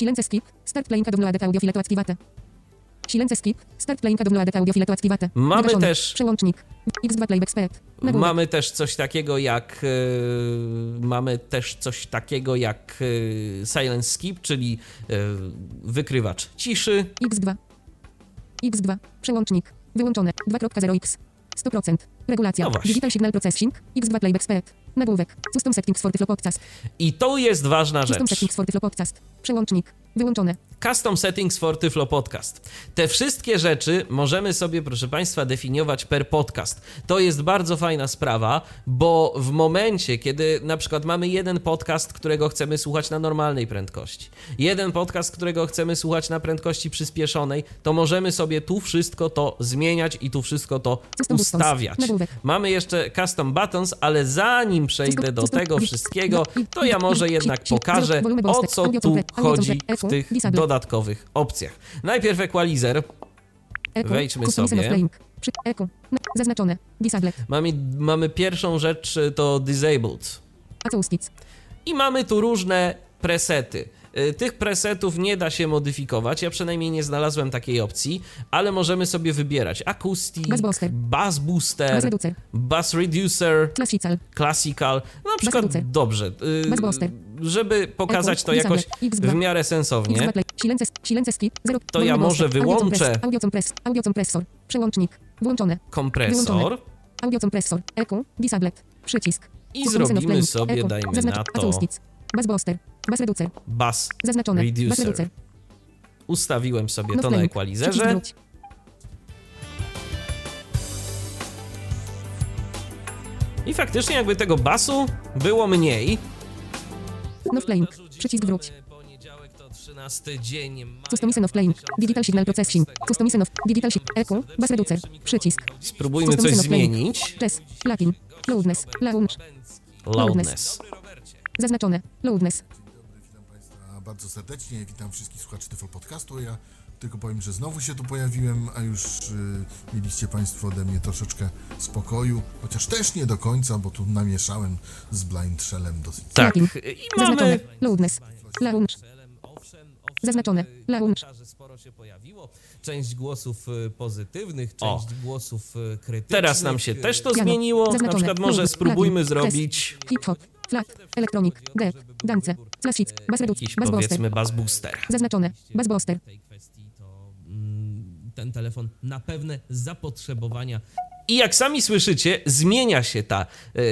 Silence skip. Start playing download audio file to activate. Silence skip. Start playing download audio file to activate. Mamy Wygaszony. też- Przełącznik. X dwa playback speed. Nagłówek. Mamy też coś takiego jak yy, mamy też coś takiego jak yy, silence skip, czyli yy, wykrywacz ciszy. X dwa. X dwa. Przełącznik. Wyłączone. dwa zero x. sto procent. Regulacja. No właśnie. Digital Signal Processing. X dwa Playback Speed. Nagłówek. Custom Settings for Tyflo Podcast. I to jest ważna Custom rzecz. Settings for Tyflo Podcast. Przełącznik. Wyłączone. Custom Settings for Tyflo Podcast. Te wszystkie rzeczy możemy sobie, proszę Państwa, definiować per podcast. To jest bardzo fajna sprawa, bo w momencie, kiedy na przykład mamy jeden podcast, którego chcemy słuchać na normalnej prędkości, jeden podcast, którego chcemy słuchać na prędkości przyspieszonej, to możemy sobie tu wszystko to zmieniać i tu wszystko to Custom buttons. ustawiać. Nagłówek. Mamy jeszcze Custom Buttons, ale zanim przejdę do tego wszystkiego, to ja może jednak pokażę, o co tu chodzi w tych dodatkowych opcjach. Najpierw equalizer. Echo. Wejdźmy Custom sobie. Listen of Playing. Przy Echo. No, zaznaczone. Disabled. Mamy, mamy pierwszą rzecz, to disabled. Acoustics. I mamy tu różne presety. Y, Tych presetów nie da się modyfikować, ja przynajmniej nie znalazłem takiej opcji, ale możemy sobie wybierać acoustic, Bass booster. bass booster, Bass reducer. bass reducer, Classical. classical, no na przykład reducer. dobrze, y, Bass booster. żeby pokazać Echo. to jakoś Disabled. X dwa. w miarę X sensownie. dwa Play. Silence. Silence skip. Zero. To ja Volume może booster. Audio wyłączę compress- Audio compress. Audio kompresor. Przełącznik. Włączone. Kompresor Wyłączone. Audio kompresor. Echo. Disabled. Przycisk. i Custom Listen of zrobimy Playing. sobie, Echo. dajmy Zaznacz- na to Acoustics. Bass booster. Bass reducer. bass Zaznaczone. Bass reducer. reducer. Ustawiłem sobie No to na playing. Przycisk equalizerze. wróć. I faktycznie jakby tego basu było mniej. No playing. Przycisk wróć. Poniedziałek to trzynasty dzień maja. Custom Listen of Playing. Digital Signal Processing. Custom Listen of Digital Signal. Echo. Bass reducer. Przycisk. Spróbujmy Custom coś Listen of Playing. zmienić. Chess. Latin. Loudness. Lounge. Loudness. Zaznaczone. Loudness. Witam Państwa bardzo serdecznie, witam wszystkich słuchaczy Tyflo Podcastu. Ja tylko powiem, że znowu się tu pojawiłem, a już y, mieliście Państwo ode mnie troszeczkę spokoju, chociaż też nie do końca, bo tu namieszałem z Blind Shellem dosyć. Tak. Latin. I Zaznaczone. mamy... Loudness. Lounge. Zaznaczone. Lounge. Sporo się pojawiło. Część głosów y, pozytywnych, O. część głosów y, krytycznych. Teraz Teraz nam się też to Piano. zmieniło. Na Zaznaczone. przykład może Loudness. spróbujmy Latin. zrobić Hip-hop. Flat. Electronic. Deep. Dance. Classic. Bass reducer. jakiś, Bass booster. powiedzmy, bass booster. Zaznaczone. Bass booster. tej kwestii, to mm, ten telefon na pewne zapotrzebowania. I jak sami słyszycie, zmienia się ta yy,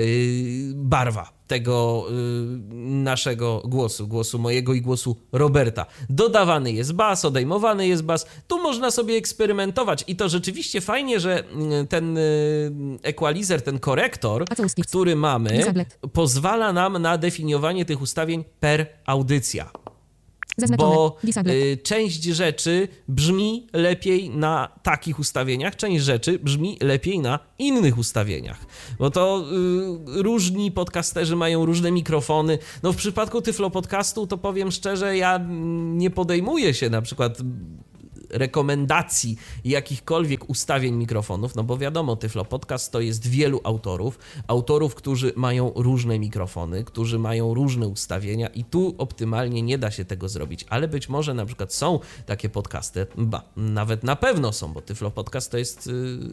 barwa tego yy, naszego głosu, głosu mojego i głosu Roberta. Dodawany jest bas, odejmowany jest bas. Tu można sobie eksperymentować i to rzeczywiście fajnie, że yy, ten yy, equalizer, ten korektor, Acoustics. który mamy, Disabled. pozwala nam na definiowanie tych ustawień per audycja. Zaznaczone. Bo Disabled. y, część rzeczy brzmi lepiej na takich ustawieniach, część rzeczy brzmi lepiej na innych ustawieniach. Bo to y, różni podcasterzy mają różne mikrofony. No w przypadku Tyflo Podcastu to powiem szczerze, ja mm, nie podejmuję się na przykład rekomendacji jakichkolwiek ustawień mikrofonów, no bo wiadomo, Tyflo Podcast to jest wielu autorów, autorów, którzy mają różne mikrofony, którzy mają różne ustawienia i tu optymalnie nie da się tego zrobić, ale być może na przykład są takie podcasty, ba, nawet na pewno są, bo Tyflo Podcast to jest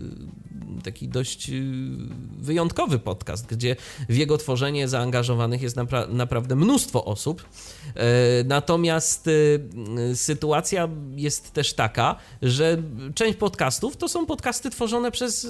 yy, taki dość yy, wyjątkowy podcast, gdzie w jego tworzenie zaangażowanych jest napra- naprawdę mnóstwo osób, yy, natomiast yy, sytuacja jest też taka, że część podcastów to są podcasty tworzone przez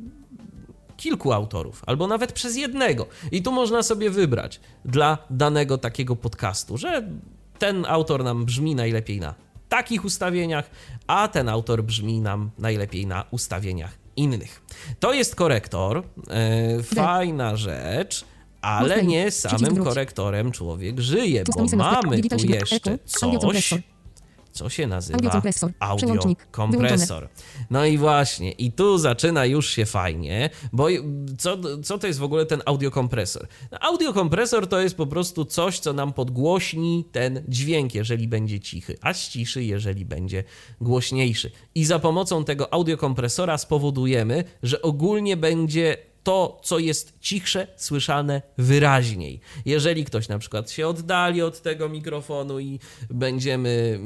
kilku autorów, albo nawet przez jednego. I tu można sobie wybrać dla danego takiego podcastu, że ten autor nam brzmi najlepiej na takich ustawieniach, a ten autor brzmi nam najlepiej na ustawieniach innych. To jest korektor, e, fajna rzecz, ale nie samym korektorem człowiek żyje, bo mamy tu jeszcze coś, co się nazywa Audiokompresor. audiokompresor. No i właśnie, i tu zaczyna już się fajnie, bo co, co to jest w ogóle ten audiokompresor? Audiokompresor to jest po prostu coś, co nam podgłośni ten dźwięk, jeżeli będzie cichy, a ściszy, jeżeli będzie głośniejszy. I za pomocą tego audiokompresora spowodujemy, że ogólnie będzie to, co jest cichsze, słyszane wyraźniej. Jeżeli ktoś na przykład się oddali od tego mikrofonu i będziemy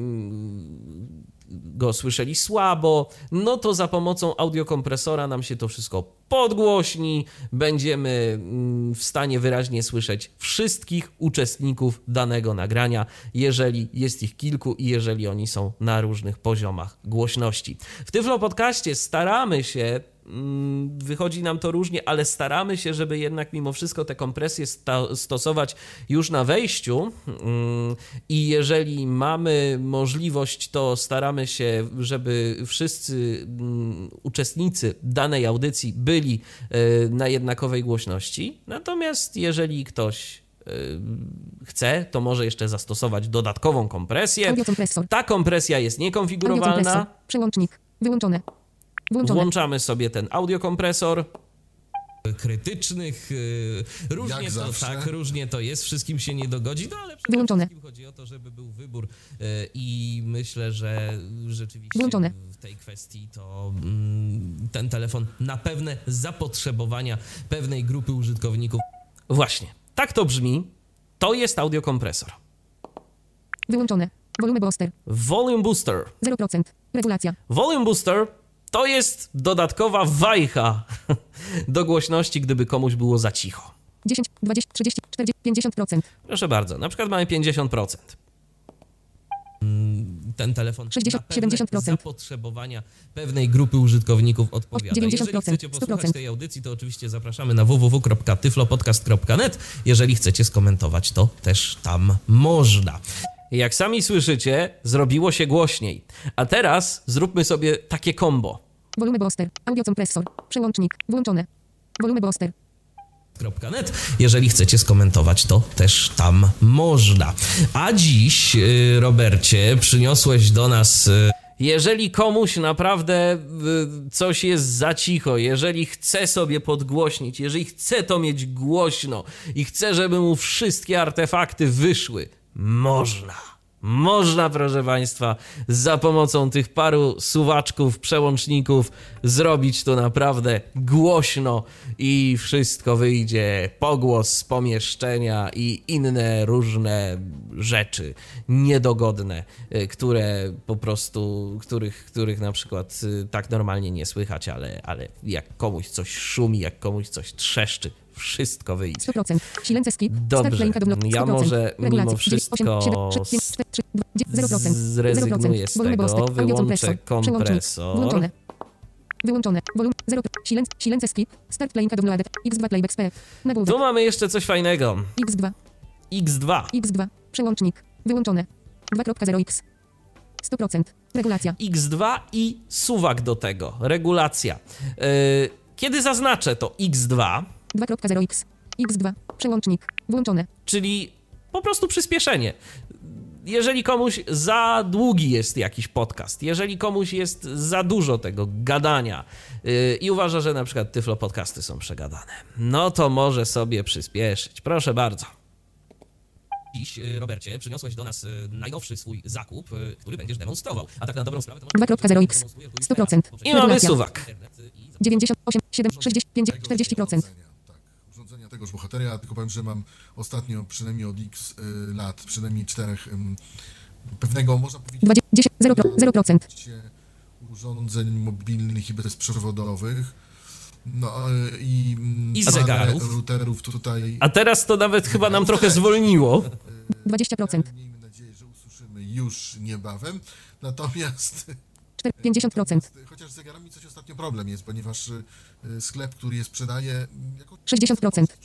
go słyszeli słabo, no to za pomocą audiokompresora nam się to wszystko podgłośni, będziemy w stanie wyraźnie słyszeć wszystkich uczestników danego nagrania, jeżeli jest ich kilku i jeżeli oni są na różnych poziomach głośności. W Tyflo Podcaście staramy się, wychodzi nam to różnie, ale staramy się, żeby jednak mimo wszystko te kompresje sta- stosować już na wejściu i jeżeli mamy możliwość, to staramy się, żeby wszyscy uczestnicy danej audycji byli na jednakowej głośności. Natomiast jeżeli ktoś chce, to może jeszcze zastosować dodatkową kompresję. Audiokompresor. Ta kompresja jest niekonfigurowalna. Audiokompresor. Przełącznik. Wyłączone. Włączone. Włączamy sobie ten audiokompresor. Krytycznych, różnie Jak to zawsze. tak, różnie to jest, wszystkim się nie dogodzi, no ale przede Wyłączone. wszystkim chodzi o to, żeby był wybór i myślę, że rzeczywiście Włączone. w tej kwestii to mm, ten telefon na pewne zapotrzebowania pewnej grupy użytkowników. Właśnie, tak to brzmi, to jest audiokompresor. Wyłączone. Volume booster. Volume Booster. zero procent. Regulacja. Volume Booster to jest dodatkowa wajcha do głośności, gdyby komuś było za cicho. dziesięć, dwadzieścia, trzydzieści, czterdzieści, pięćdziesiąt procent. Proszę bardzo, na przykład mamy pięćdziesiąt procent. Ten telefon sześćdziesiąt, na pewne siedemdziesiąt procent. zapotrzebowania pewnej grupy użytkowników odpowiada. dziewięćdziesiąt procent, Jeżeli chcecie sto posłuchać procent. tej audycji, to oczywiście zapraszamy na w w w kropka tyflopodcast kropka net. Jeżeli chcecie skomentować, to też tam można. Jak sami słyszycie, zrobiło się głośniej. A teraz zróbmy sobie takie combo. Volume booster. Audiokompresor. Przełącznik. Włączone. Volume booster. .net. Jeżeli chcecie skomentować, to też tam można. A dziś, yy, Robercie, przyniosłeś do nas... Yy, jeżeli komuś naprawdę yy, coś jest za cicho, jeżeli chce sobie podgłośnić, jeżeli chce to mieć głośno i chce, żeby mu wszystkie artefakty wyszły, można. Można, proszę Państwa, za pomocą tych paru suwaczków, przełączników zrobić to naprawdę głośno i wszystko wyjdzie, pogłos z pomieszczenia i inne różne rzeczy niedogodne, które po prostu, których, których na przykład tak normalnie nie słychać, ale, ale jak komuś coś szumi, jak komuś coś trzeszczy, wszystko wyjdzie. sto procent. Silence skip. Dobrze, ja może mimo wszystko zero procent. zrezygnuję z tego, wyłączę kompresor. Włączone. Wyłączone. Volume zero. Silence, silence skip. Start playing downloaded. X dwa playback spec. Nagłówek. Tu mamy jeszcze coś fajnego. X dwa. X dwa. X dwa. Przełącznik. Wyłączone. dwa zero X. sto procent. Regulacja. X dwa i suwak do tego. Regulacja. Yy, kiedy zaznaczę to X dwa, dwa zero X. X dwa. Przełącznik. Włączone. czyli po prostu przyspieszenie. Jeżeli komuś za długi jest jakiś podcast, jeżeli komuś jest za dużo tego gadania yy, i uważa, że na przykład Tyflo Podcasty są przegadane, no to może sobie przyspieszyć. Proszę bardzo. Dziś, Robercie, przyniosłeś do nas najnowszy swój zakup, który będziesz demonstrował. A tak na dobrą sprawę to dwa zero X. sto procent. I mamy suwak. dziewięćdziesiąt osiem, siedem, sześćdziesiąt pięć, czterdzieści procent. Tak, urządzenia tegoż bohatera, tylko powiem, że mam ostatnio, przynajmniej od x y, lat, przynajmniej czterech, ym, pewnego, można powiedzieć, zero procent. urządzeń mobilnych i bezprzewodowych. No y, i, mm, I parę zegarów. routerów tutaj. A teraz to nawet chyba nam trochę zwolniło. dwadzieścia procent. Miejmy nadzieję, że usłyszymy już niebawem. Natomiast pięćdziesiąt procent. chociaż z zegarami coś ostatnio problem jest, ponieważ y, sklep, który je sprzedaje, jako sześćdziesiąt procent.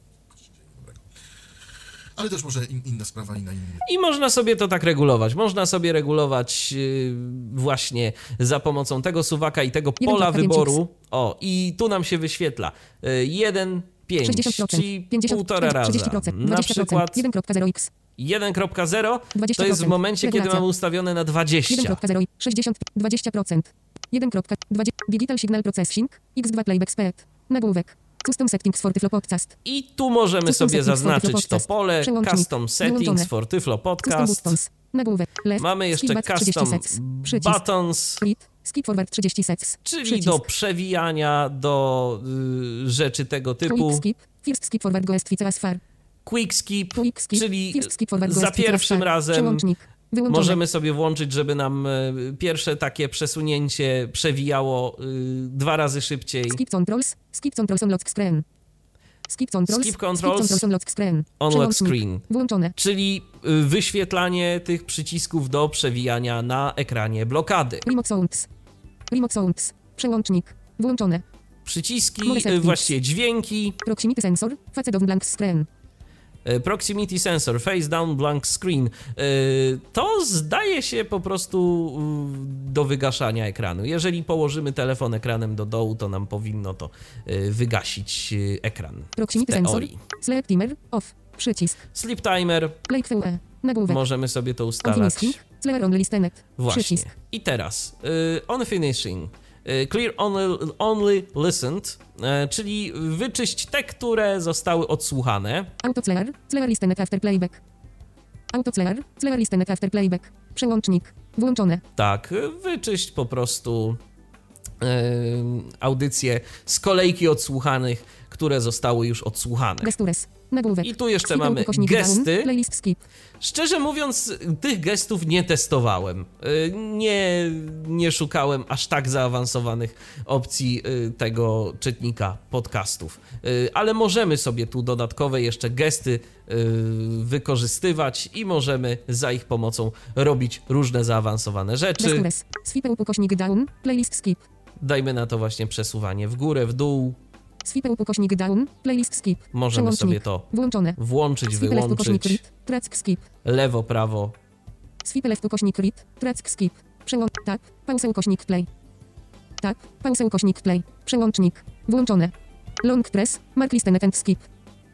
ale też może in, inna sprawa i na inny. I można sobie to tak regulować. Można sobie regulować yy, właśnie za pomocą tego suwaka i tego pola wyboru. O, i tu nam się wyświetla yy, jeden pięć, sześćdziesiąt procent. czyli pięćdziesiąt, półtora trzydzieści raza. procent. Na dwadzieścia procent. przykład jeden zero X. jeden zero dwadzieścia to jest w procent. momencie, kiedy Regulacja. mamy ustawione na jeden dwadzieścia. zero sześćdziesiąt, dwadzieścia procent. jeden dwadzieścia. Digital Signal Processing. X dwa Playback Speed. Nagłówek. Custom Settings for Tyflo Podcast. I tu możemy Custom sobie settings for Tyflo zaznaczyć to Podcast. pole Przełącznik. Custom Settings Wyłączone. for Tyflo Custom Podcast. Buttons. Nagłówek. Left. Mamy jeszcze Skip back, trzydzieści Custom sets. Przycisk. Buttons. Split. Skip forward trzydzieści sets. czyli Przycisk. do przewijania, do y, rzeczy tego typu. Quick skip. First skip forward goest fice as far. Quick skip, Quick skip. czyli First skip forward za goest fice as pierwszym far. razem Przełącznik. Wyłączone. możemy sobie włączyć, żeby nam y, pierwsze takie przesunięcie przewijało y, dwa razy szybciej. Skip controls. Skip controls on lock screen. Skip controls. Skip controls controls on lock screen. On lock Przełącznik. screen. Włączone. Czyli y, wyświetlanie tych przycisków do przewijania na ekranie blokady. Remote sounds. Remote sounds. Przełącznik. Włączone. Przyciski, More y, settings. właściwie dźwięki, Proximity sensor. Face down blank screen. y, proximity sensor, face down blank screen. Y, To zdaje się po prostu y, do wygaszania ekranu. Jeżeli położymy telefon ekranem do dołu, to nam powinno to y, wygasić y, ekran. W Proximity sensor. teorii. Sleep timer. Off. Przycisk. Sleep timer, Play Q E. Nagłówek. możemy sobie to On ustalać. finishing. Clear only listenet. Właśnie. Przycisk. I teraz y, on finishing. Y, Clear only, only listened, y, czyli wyczyść te, które zostały odsłuchane. Auto clear. Clear listenet after playback. Auto clear. Clear listenet after playback. Przełącznik. Włączone. Tak, wyczyść po prostu y, audycje z kolejki odsłuchanych, które zostały już odsłuchane. Gestures. Nagłówek. I tu jeszcze Skip mamy ukośnik gesty. Down, playlist skip. Szczerze mówiąc, tych gestów nie testowałem. Y, Nie, nie szukałem aż tak zaawansowanych opcji y, tego czytnika podcastów. Y, Ale możemy sobie tu dodatkowe jeszcze gesty y, wykorzystywać i możemy za ich pomocą robić różne zaawansowane rzeczy. Gestures. Swipe ukośnik down, playlist skip. Dajmy na to właśnie przesuwanie w górę, w dół. Swipe ukośnik down, playlist skip. Możemy Przełącznik. sobie to Włączone. włączyć, Swipe left ukośnik wyłączyć. read, track skip. Lewo, prawo. Swipe left ukośnik read, track skip. Przełącz. Tap. Pauzę ukośnik play. Tap. Pauzę ukośnik play. Przełącznik. Włączone. Long press. Mark listenet and skip.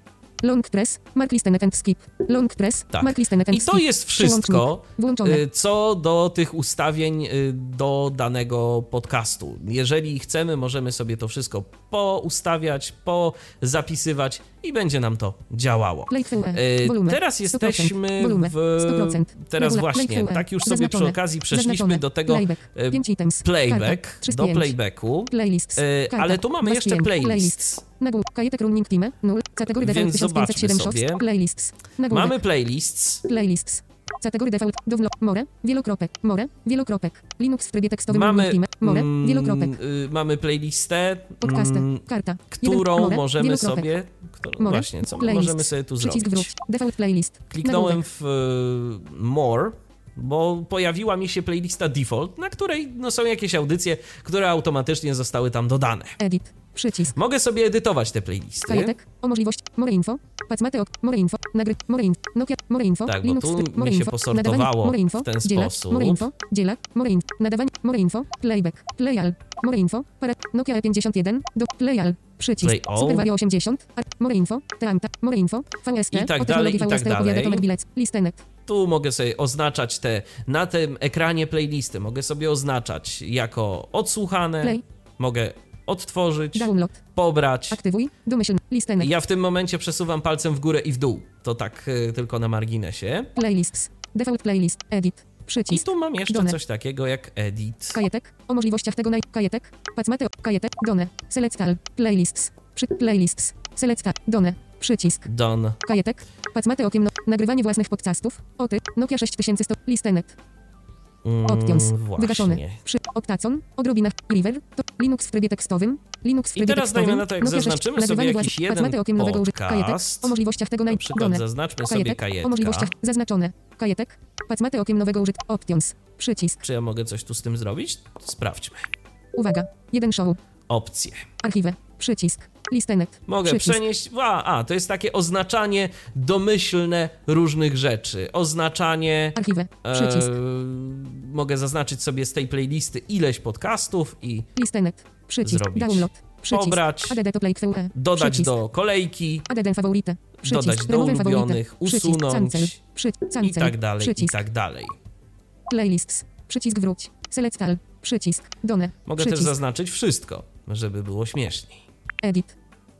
Long press. Mark listenet and skip. Long press. Tak. Mark listenet and I skip. to jest wszystko, Przełącznik. Włączone. y, co do tych ustawień y, do danego podcastu. Jeżeli chcemy, możemy sobie to wszystko poustawiać, pozapisywać i będzie nam to działało. Play Q E. Y, Wolumen. Teraz sto procent. jesteśmy Wolumen. w... sto procent. Teraz Regula- Play właśnie, Q E. tak już sobie przy Zaznaczone. okazji przeszliśmy Zaznaczone. do tego Playback. y, pięć items. playback, Karta. trzy z do pięć. playbacku, Playlists. y, Karta. ale tu mamy dwa z jeszcze pięć. playlists. Nagłówek. Kajetek running team. nul. Kategory default Więc tysiąc pięćset siedem zobaczmy shows. sobie. Playlists. Nagłówek. Mamy playlists. Playlists. Kategory default. Dowlo. More. Wielokropek. More. Wielokropek. Linux w trybie tekstowym. Mamy, running team. More. mm, Wielokropek. y, mamy playlistę, Podcasty. mm, Karta. którą Jeden. More. możemy Wielokropek. sobie... Którą, More. właśnie, co my Playlists. możemy sobie tu Przycisk zrobić? wróć. Default playlist. Kliknąłem Nagłówek. w y, More, bo pojawiła mi się playlista Default, na której no, są jakieś audycje, które automatycznie zostały tam dodane. Edit. Przycisk. Mogę sobie edytować te playlisty. Kajetek. O możliwość. More info. Pacmate ok. More info. Nagry. More info. Nokia. More info. Tak, bo Linux. tu tryb- more mi się info. posortowało Nadawanie. More info. w ten Dzielak. sposób. More info. Dzielak. More info. Nadawanie. More info. Playback. Playal. More info. Para. Nokia E pięćdziesiąt jeden. Do. Playal. Przycisk. Play all. Super Vario osiemdziesiąt. Ar- More info. Teanta. More info. V S T. I tak O dalej, technologii i tak V S T opowiada dalej. Tomek Bilec. Listenet. Tu mogę sobie oznaczać te, na tym ekranie playlisty, mogę sobie oznaczać jako odsłuchane, Play. mogę odtworzyć, Download. pobrać. Aktywuj. Domyślny. Listenet. Ja w tym momencie przesuwam palcem w górę i w dół. To tak y, tylko na marginesie. Playlists. Default playlist. Edit. I Przycisk. tu mam jeszcze Done. coś takiego jak edit. Kajetek. O możliwościach tego naj... Kajetek. Pacmate. Kajetek. Done. Select all. Playlists. Przy... Playlists. Select all. Done. Przycisk. Done. Kajetek. Pacmate okiem. No... Nagrywanie własnych podcastów. Oty. Nokia sześć tysięcy sto. Listenet. Mm, Options. właśnie. Wygaszone. Przy... Optacon. Odrobina. River. To... Linux w trybie tekstowym. Linux w I trybie teraz tekstowym. dajmy na to, jak Nokia sześć. zaznaczymy sobie Nagrywanie jakiś włas- jeden Pacmate okiem nowego użyt... Kajetek. podcast. O możliwościach tego naj... Na przykład Done. zaznaczmy sobie Kajetek. kajetka. O możliwościach. Zaznaczone. Kajetek. Pacmate okiem nowego użyt... Options. Przycisk. Czy ja mogę coś tu z tym zrobić? Sprawdźmy. Uwaga. Jeden show. Opcje. Archiwę. Przycisk. Listenet. Mogę Przycisk. przenieść... A, a, to jest takie oznaczanie domyślne różnych rzeczy. Oznaczanie... Archiwę. Przycisk. E, mogę zaznaczyć sobie z tej playlisty ileś podcastów i Listenet. Przycisk. zrobić. Download. Przycisk. Pobrać. Add to play Q E. dodać Przycisk. do kolejki Add favorite. Przycisk. dodać do Remove favorite. ulubionych, Przycisk. usunąć Cancel. Przy... Cancel. i tak dalej, Przycisk. i tak dalej. Playlists. Przycisk wróć. Select all. Przycisk. Done. Mogę Przycisk. też zaznaczyć wszystko, żeby było śmieszniej. Edit.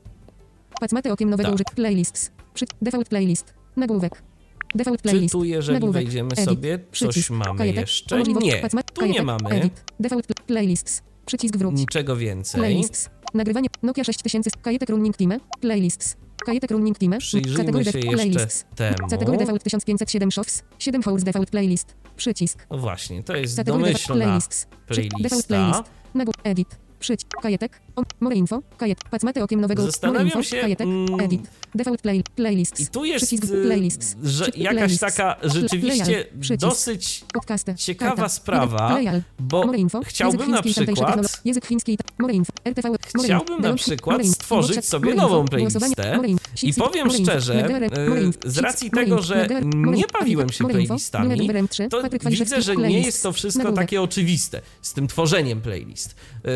Pacmate okiem nowego Tak. użyt. Playlists. Przy... Default playlist. Nagłówek. Default Czy playlist. tu, jeżeli Nagłówek. wejdziemy Edit. sobie, coś Przycisk. mamy Kajetek. jeszcze? O możliwość- Nie, Pacma- tu nie kajetek. mamy. Edit. Default pl- Playlists. Przycisk wróć. Niczego więcej. Playlists. Nagrywanie. Nokia sześć tysięcy. Kajetek Running Team. Playlists. Kajetek Running Team. Przyjrzyjmy Kategoria się def- jeszcze Playlists. temu. Kategoria default tysiąc pięćset siedem shows. siedem hours default playlist. Przycisk. No właśnie, to jest Kategoria default domyślna playlists. Przy- Default playlista. playlist. Nagłów. Edit. Przycisk. Kajetek. On. More info. Kajet. Pacmaty okiem nowego. Zastanawiam More info. się, Kajetek. mm, Edit. Default play. Playlists. I tu jest, Przycisk y, playlists. że Przycisk jakaś playlists. taka Pl- rzeczywiście playal. Przycisk. dosyć Podcasty. ciekawa Karta. sprawa, Playal. bo More info. chciałbym Język na chiński i tamtejsze przykład technolo- Język chiński i ta- More info. R T V. More info. Chciałbym na Dołącz- przykład More info. stworzyć Inbox- sobie More nową info. playlistę Głosowanie. More info. i Six- powiem More info. szczerze, Negar- More y, info. z Six- racji More tego, info. że Negar- More nie info. bawiłem się More info. playlistami, Numer trzy. to Patryk widzę, Waliszewski. że nie Playlist. jest to wszystko Nagłówek. takie oczywiste z tym tworzeniem playlist. Y,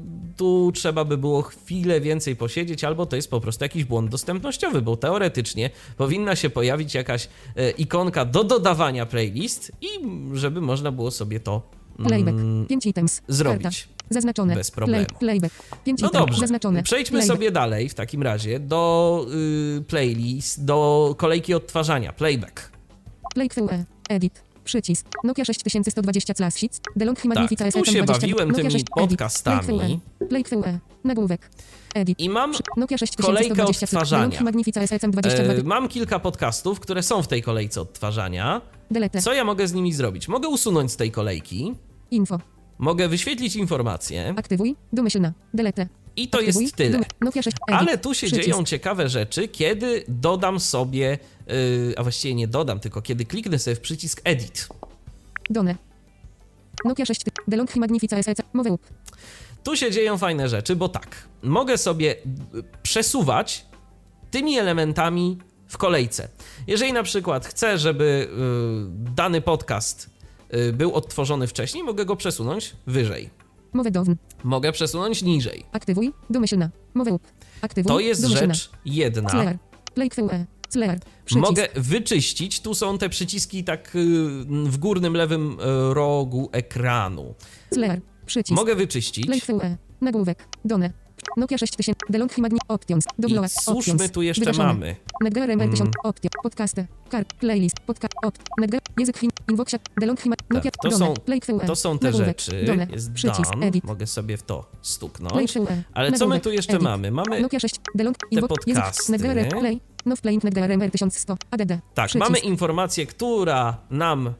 Tu trzeba by było chwilę więcej posiedzieć, albo to jest po prostu jakiś błąd dostępnościowy, bo teoretycznie powinna się pojawić jakaś y, ikonka do dodawania playlist i żeby można było sobie to Playback. mm, pięć items. zrobić. Karta. Zaznaczone. Bez problemu. Play, playback. pięć No items. dobrze, Zaznaczone. przejdźmy Playback. sobie dalej w takim razie do y, playlist, do kolejki odtwarzania, playback. Play Q E. Edit. Przycisk. Nokia sześć tysięcy sto dwadzieścia Classics. DeLonghi Magnifica Tak, tu S M się dwadzieścia. bawiłem Nokia tymi sześć. Edit. podcastami. Play Q E. Play Q E. Nagłówek. Edit. I mam, Przy- Nokia sześć tysięcy sto kolejkę dwadzieścia. odtwarzania. DeLonghi Magnifica S M dwadzieścia dwa. e, mam kilka podcastów, które są w tej kolejce odtwarzania. Delete. Co ja mogę z nimi zrobić? Mogę usunąć z tej kolejki, Info. mogę wyświetlić informacje Aktywuj. Domyślna. Delete. i to Aktywuj. jest tyle. Dum- Nokia sześć. Edit. Ale tu się Przycisk. dzieją ciekawe rzeczy, kiedy dodam sobie, yy, a właściwie nie dodam, tylko kiedy kliknę sobie w przycisk Edit. Done. Nokia sześć. DeLonghi Magnifica S M. Move up. Tu się dzieją fajne rzeczy, bo tak, mogę sobie y, przesuwać tymi elementami w kolejce. Jeżeli na przykład chcę, żeby y, dany podcast y, był odtworzony wcześniej, mogę go przesunąć wyżej. Move down. Mogę przesunąć niżej. Aktywuj. Domyślna. Move up. Aktywuj. To jest domyślna. rzecz jedna. Slayer. Play Q E. Slayer. Przycisk. Mogę wyczyścić, tu są te przyciski tak y, w górnym lewym y, rogu ekranu. Slayer. Przycisk. Mogę wyczyścić. Play Q E. Nagłówek. Done. Nokia sześć tysięcy. DeLonghi Magni. Options. Dobloa. I cóżmy tu jeszcze Wygaszone. mamy? Netgear M R tysiąc. Mm. Option. Podcasty. Kar. Playlist. Podcast. Opt. Netgear. Język Chin. Inboxia. DeLonghi Magni. Nokia. to Done. są- Play Q E. To są te Nagłówek. rzeczy. Done. Jest Przycisk. done. Edit. Mogę sobie w to Play stuknąć. Q E. Ale co my Nagłówek. tu jeszcze Edit. mamy? Mamy Nokia sześć. DeLong. Inbox. Język. podcasty. Netgear. Play. No playing Netgear M R tysiąc sto. A D D. Tak, Przycisk. mamy informację, która nam,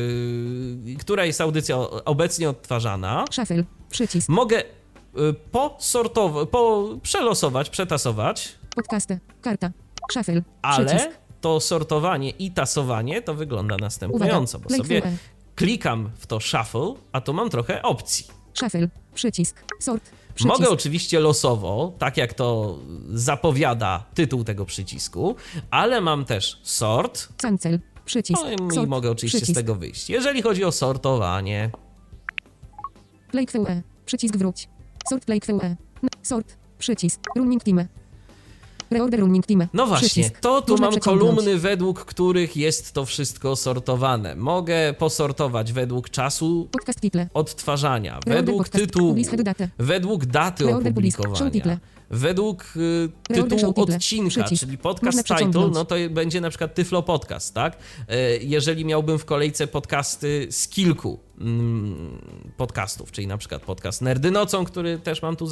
yy, która jest audycja obecnie odtwarzana. Shuffle. Przycisk. Mogę yy, posortować, po przelosować, przetasować, Podcasty. Karta. Shuffle. ale Przycisk. to sortowanie i tasowanie to wygląda następująco, bo Play sobie Q E. klikam w to shuffle, a tu mam trochę opcji. Shuffle. Przycisk. Sort. Przycisk. Mogę oczywiście losowo, tak jak to zapowiada tytuł tego przycisku, ale mam też sort, Cancel. Przycisk. no i Sort. mogę oczywiście Przycisk. z tego wyjść. Jeżeli chodzi o sortowanie, Play Q E. Przycisk wróć. Sort play Q E. N- Sort. Przycisk. Running team. Reorder running team. no właśnie, Przycisk. to tu Można mam przeciągnąć. kolumny, według których jest to wszystko sortowane. Mogę posortować według czasu Podcast title. odtwarzania, Reorder według podcast. tytułu, Publish head date. według daty Reorder publish. Show opublikowania, title. według y, Reorder tytułu show title. odcinka, Przycisk. czyli Można podcast title, przeciągnąć. no to będzie na przykład Tyflo Podcast, tak? Y, Jeżeli miałbym w kolejce podcasty z kilku mm, podcastów, czyli na przykład podcast Nerdy Nocą, który też mam tu